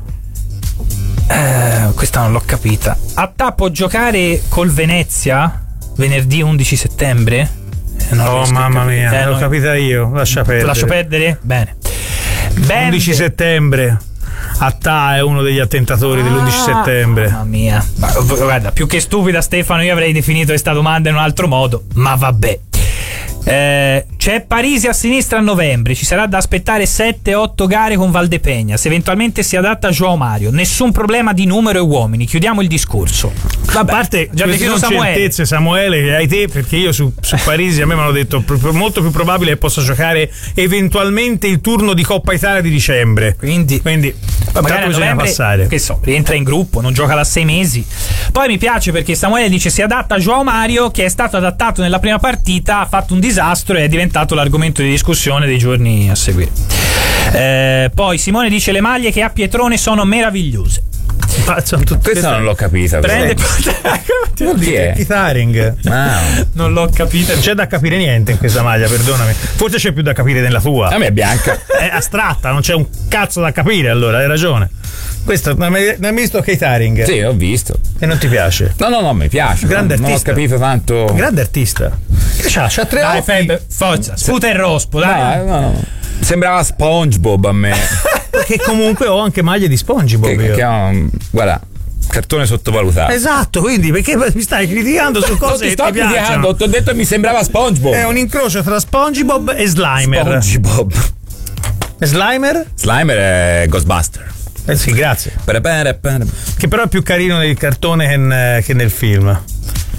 Eh, questa non l'ho capita. Attà può giocare col Venezia venerdì undici settembre? Eh, non oh riesco a mamma capire. mia, Eh, l'ho non- capita io. Lascia perdere. Lascio perdere? Bene. Band- undici settembre. Attà è uno degli attentatori dell'undici Ah, settembre. Mamma mia. Ma, guarda, più che stupida, Stefano, io avrei definito questa domanda in un altro modo, ma vabbè. Eh, c'è Parisi a sinistra a novembre, ci sarà da aspettare sette otto gare con Valdepegna, se eventualmente si adatta João Mario, nessun problema di numero e uomini, chiudiamo il discorso. A parte già queste deciso sono Samuele. certezze, Samuele, che hai te, perché io su, su Parisi a me mi hanno detto pr- pr- molto più probabile che possa giocare eventualmente il turno di Coppa Italia di dicembre. Quindi, Quindi magari a tanto bisogna novembre, passare. che so, rientra in gruppo, non gioca da sei mesi. Poi mi piace perché Samuele dice si adatta a João Mario, che è stato adattato nella prima partita, ha fatto un disastro e è diventato l'argomento di discussione dei giorni a seguire. Eh, poi Simone dice le maglie che ha Pietrone sono meravigliose. Ma sono tutte Questa non l'ho capita. però. Prende Chi è? Kitaring. Ah, non l'ho capita. Non c'è da capire niente in questa maglia, perdonami. Forse c'è più da capire nella tua. a me è bianca. È astratta, non c'è un cazzo da capire, allora hai ragione. Questo non hai non hai visto Kitaring? Sì, ho visto. E non ti piace? No, no, no, mi piace. Grande non, non ho artista. capito tanto. Grande artista. Che c'ha? C'ha tre Dai, occhi. Feb, forza, sputa il rospo, dai. No, no, no. Sembrava SpongeBob a me. Che comunque ho anche maglie di SpongeBob. che, io. che ha un- guarda, cartone sottovalutato. Esatto, quindi perché mi stai criticando su Non cose ti che sto ti piacciono? criticando, ti ho detto che mi sembrava SpongeBob. È un incrocio tra SpongeBob e Slimer. SpongeBob. E Slimer? Slimer è Ghostbuster. Eh sì, grazie. Pere, pere, pere. Che però è più carino nel cartone che, in- che nel film.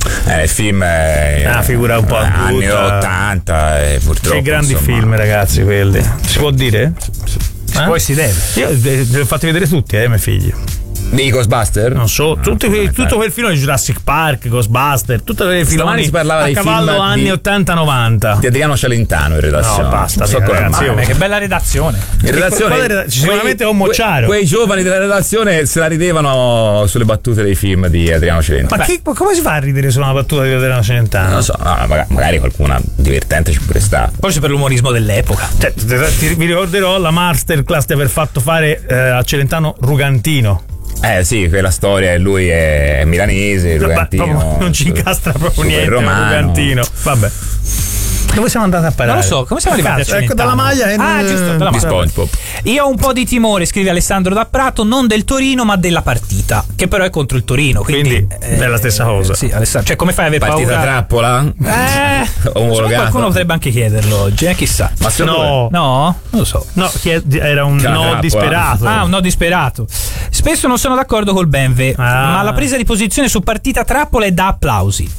Eh, il film è una figura un po' anni brutta. ottanta e purtroppo. Che grandi insomma, film, ragazzi, quelli. Si può dire? Eh? Poi si deve. Io li ho fatti vedere tutti, eh, miei figli. Di Ghostbuster? Non so, no, tutti, no, tutto quel film di Jurassic Park, Ghostbuster, tutti quei film si parlava a dei cavallo film anni di, ottanta novanta. Di Adriano Celentano in redazione. No, basta, non so come ragazzi, mai. Ma che bella redazione. In redazione Quei, sicuramente un Mocciaro. Quei, quei giovani della redazione se la ridevano sulle battute dei film di Adriano Celentano. Ma chi, come si fa a ridere su una battuta di Adriano Celentano? Non lo so, no, magari, magari qualcuna divertente ci pure sta. Forse per l'umorismo dell'epoca. Cioè, ti, ti, vi ricorderò la masterclass di aver fatto fare eh, a Celentano Rugantino. Eh sì, quella storia e lui è milanese, Rugantino. Non ci incastra proprio niente, romano. Rugantino. Vabbè. Dove siamo andati a parare? Non lo so, come siamo arrivati Cazzo, a ecco, Celentano? dalla maglia e Ah, non- giusto, dalla Di maglia. SpongeBob. Io ho un po' di timore, scrive Alessandro da Prato, non del Torino ma della partita, che però è contro il Torino, quindi, Quindi è la stessa cosa. Sì, Alessandro, cioè come fai a aver Partita paura? trappola? Eh, Omologato. qualcuno potrebbe anche chiederlo oggi, eh, chissà. Ma secondo No, No? Non lo so. no, chi è- era un Che la no trappola. disperato. Ah, un no disperato. Spesso non sono d'accordo col Benve, Ah. ma la presa di posizione su partita trappola è da applausi.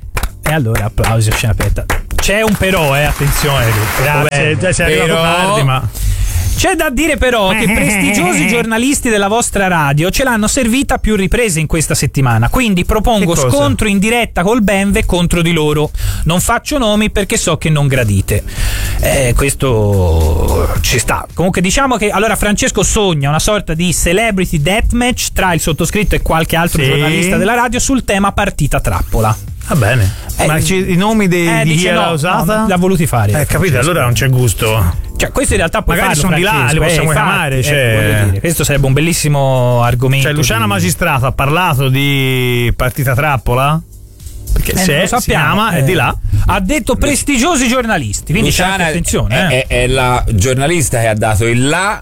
E allora applausi a scena aperta. C'è un però, eh, attenzione. Grazie, già sei arrivato Però- tardi, ma C'è da dire però che prestigiosi giornalisti della vostra radio ce l'hanno servita a più riprese in questa settimana, quindi propongo Che cosa? scontro in diretta col Benve contro di loro. Non faccio nomi perché so che non gradite. Eh, questo ci sta. Comunque diciamo che allora Francesco sogna una sorta di celebrity deathmatch tra il sottoscritto e qualche altro Sì. giornalista della radio sul tema partita trappola. va bene. Eh, ma ci- i nomi dei- eh, di chi dice l'ha no, usata? no, l'ha voluti fare. Eh, capito, allora non c'è gusto. Cioè, questo in realtà puoi Magari farlo, sono di là, Francesco, li possiamo eh, infatti, chiamare, eh, cioè- voglio dire, questo sarebbe un bellissimo argomento. Cioè, Luciana di- Magistrato ha parlato di partita trappola? Perché Eh, se lo si chiama eh. è di là. Ha detto prestigiosi giornalisti, quindi c'è anche Luciana attenzione. eh. è, è la giornalista che ha dato il là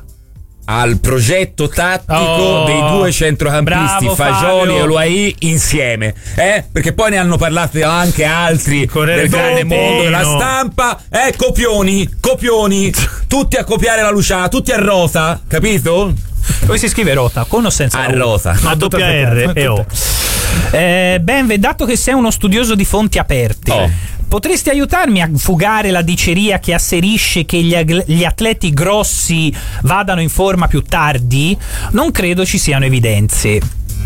al progetto tattico Oh, dei due centrocampisti bravo, Fagioli Fabio. e Oluaì insieme, eh? Perché poi ne hanno parlato anche altri Corriere del grande Trentino. mondo della stampa, eh? Copioni, copioni, tutti a copiare la Luciana, tutti a rota, capito? Come si scrive rota? Con o senza A la U? rota. A tutto doppia attaccato, R e O. Eh, Benve, dato che sei uno studioso di fonti aperte, Oh. potresti aiutarmi a fugare la diceria che asserisce che gli, ag- gli atleti grossi vadano in forma più tardi? Non credo ci siano evidenze.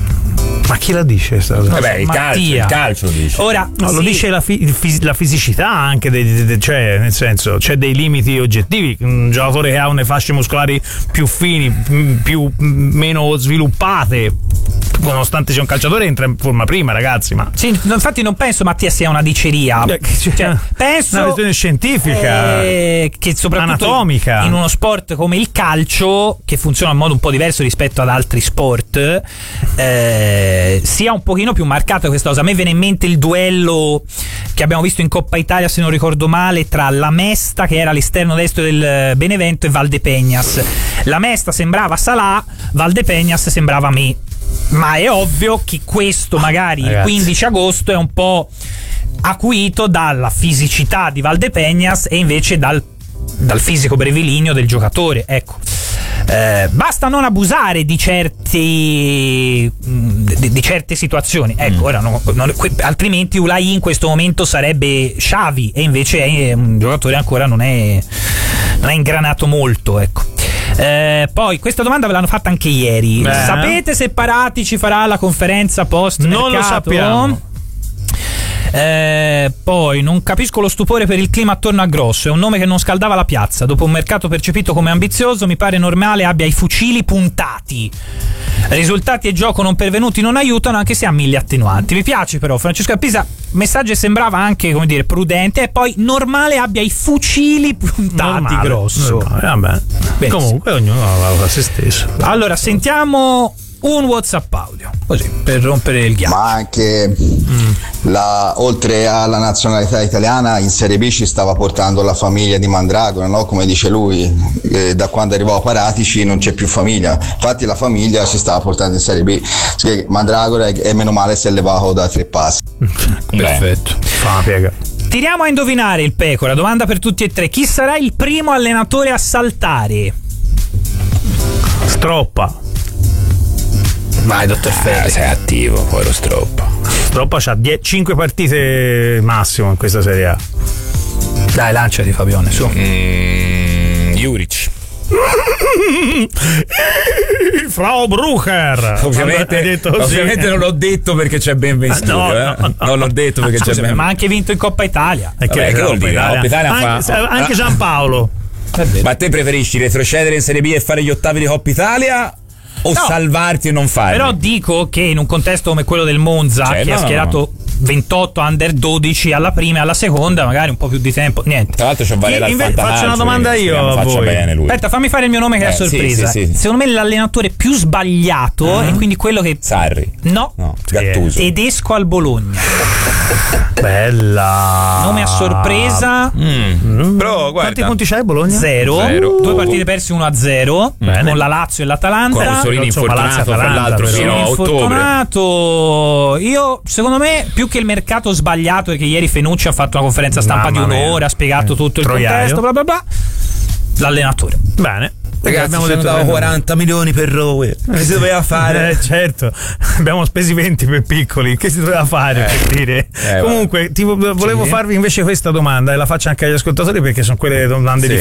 Ma chi la dice? Sta cosa? Vabbè, il calcio, Mattia. il calcio lo dice. Ora, No, lo sì, dice la, fi- il fis- la fisicità anche, dei, dei- dei- cioè nel senso c'è dei limiti oggettivi. Un giocatore che ha le fasce muscolari più fini, m- più m- meno sviluppate, nonostante sia un calciatore, entra in forma prima, ragazzi. Ma sì, no, infatti non penso Mattia sia una diceria. Eh, cioè, Cioè, penso una questione scientifica, eh, che soprattutto anatomica. in uno sport come il calcio, che funziona in modo un po' diverso rispetto ad altri sport, eh, sia un pochino più marcata questa cosa. A me viene in mente il duello che abbiamo visto in Coppa Italia, se non ricordo male, tra la Mesta, che era all'esterno destro del Benevento, e Valdepeñas. La Mesta sembrava Salà, Valdepeñas sembrava me. Ma è ovvio che questo magari Ragazzi. il quindici agosto è un po' acuito dalla fisicità di Valdepeñas e invece dal, dal fisico brevilineo del giocatore, ecco. Eh, basta non abusare di certi di, di certe situazioni, ecco. Ora no, non- que- altrimenti Ulaì in questo momento sarebbe Xavi e invece è un giocatore ancora non è non è ingranato molto, ecco. Eh, poi questa domanda ve l'hanno fatta anche ieri. Beh. Sapete se Parati ci farà la conferenza post mercato? non lo sappiamo. Eh, poi non capisco lo stupore per il clima attorno a Grosso, è un nome che non scaldava la piazza. Dopo un mercato percepito come ambizioso, mi pare normale abbia i fucili puntati. Risultati e gioco non pervenuti non aiutano, anche se ha mille attenuanti. Mi piace però Francesco Pisa, messaggio sembrava anche, come dire, prudente, e poi normale abbia i fucili puntati. Normale, Grosso. normale, vabbè. Benissimo. Comunque ognuno lavora a se stesso. Allora sentiamo un WhatsApp audio, così per rompere il ghiaccio. Ma anche la, oltre alla nazionalità italiana, in Serie B ci stava portando la famiglia di Mandragora, no? Come dice lui, eh, da quando arrivò Paratici non c'è più famiglia, infatti la famiglia ci stava portando in Serie B. Cioè, Mandragora è, è meno male si è levato da tre passi. Perfetto. Fa una piega. Tiriamo a indovinare il Pecora, domanda per tutti e tre: chi sarà il primo allenatore a saltare? Stroppa. Vai, dottor Eh, sei attivo, poi lo stroppa. Stroppa c'ha cinque partite massimo in questa Serie A. Dai, lanciati Fabione, su. Mm, Juric. Frau Brucher. Ovviamente, detto ovviamente non l'ho detto perché c'è Ben in studio, no, eh? no, no. Non l'ho detto perché ah, c'è scusa, Ben. Ma ha anche vinto in Coppa Italia. E che, Vabbè, che vuol dire? Italia. Coppa Italia anche, fa... anche Giampaolo. Ma te preferisci retrocedere in Serie B e fare gli ottavi di Coppa Italia o no, salvarti e non farli? Però dico che in un contesto come quello del Monza, cioè, che no, ha schierato no, no. ventotto under dodici alla prima e alla seconda, magari un po' più di tempo, niente. Tra l'altro c'è vale dal Inve- fantacalcio, faccio una domanda io a voi. Bene lui. Aspetta, fammi fare il mio nome che eh, è a sorpresa. Sì, sì, sì. Secondo me l'allenatore più sbagliato uh-huh. è quindi quello che Sarri. No, no Gattuso. Tedesco al Bologna. Bella. Nome a sorpresa. Mm. Mm. Però guarda. Quanti punti c'hai Bologna? Zero. Zero. Due partite perse uno a zero Bene. con la Lazio e l'Atalanta. Con Mussolini infortunato per l'altro Mussolini fino a ottobre. Infortunato. Io secondo me più che il mercato sbagliato, perché ieri Fenucci ha fatto una conferenza stampa Mamma di un'ora, mia. ha spiegato tutto il Troiaio. contesto, bla bla bla. L'allenatore. Bene. Ragazzi, abbiamo ci detto hanno dato quaranta milioni per Rowe. Che si doveva fare? Eh, certo, abbiamo spesi venti per piccoli. Che si doveva fare Eh. per dire? Eh, Comunque, ti volevo sì. farvi invece questa domanda e la faccio anche agli ascoltatori perché sono quelle domande sì.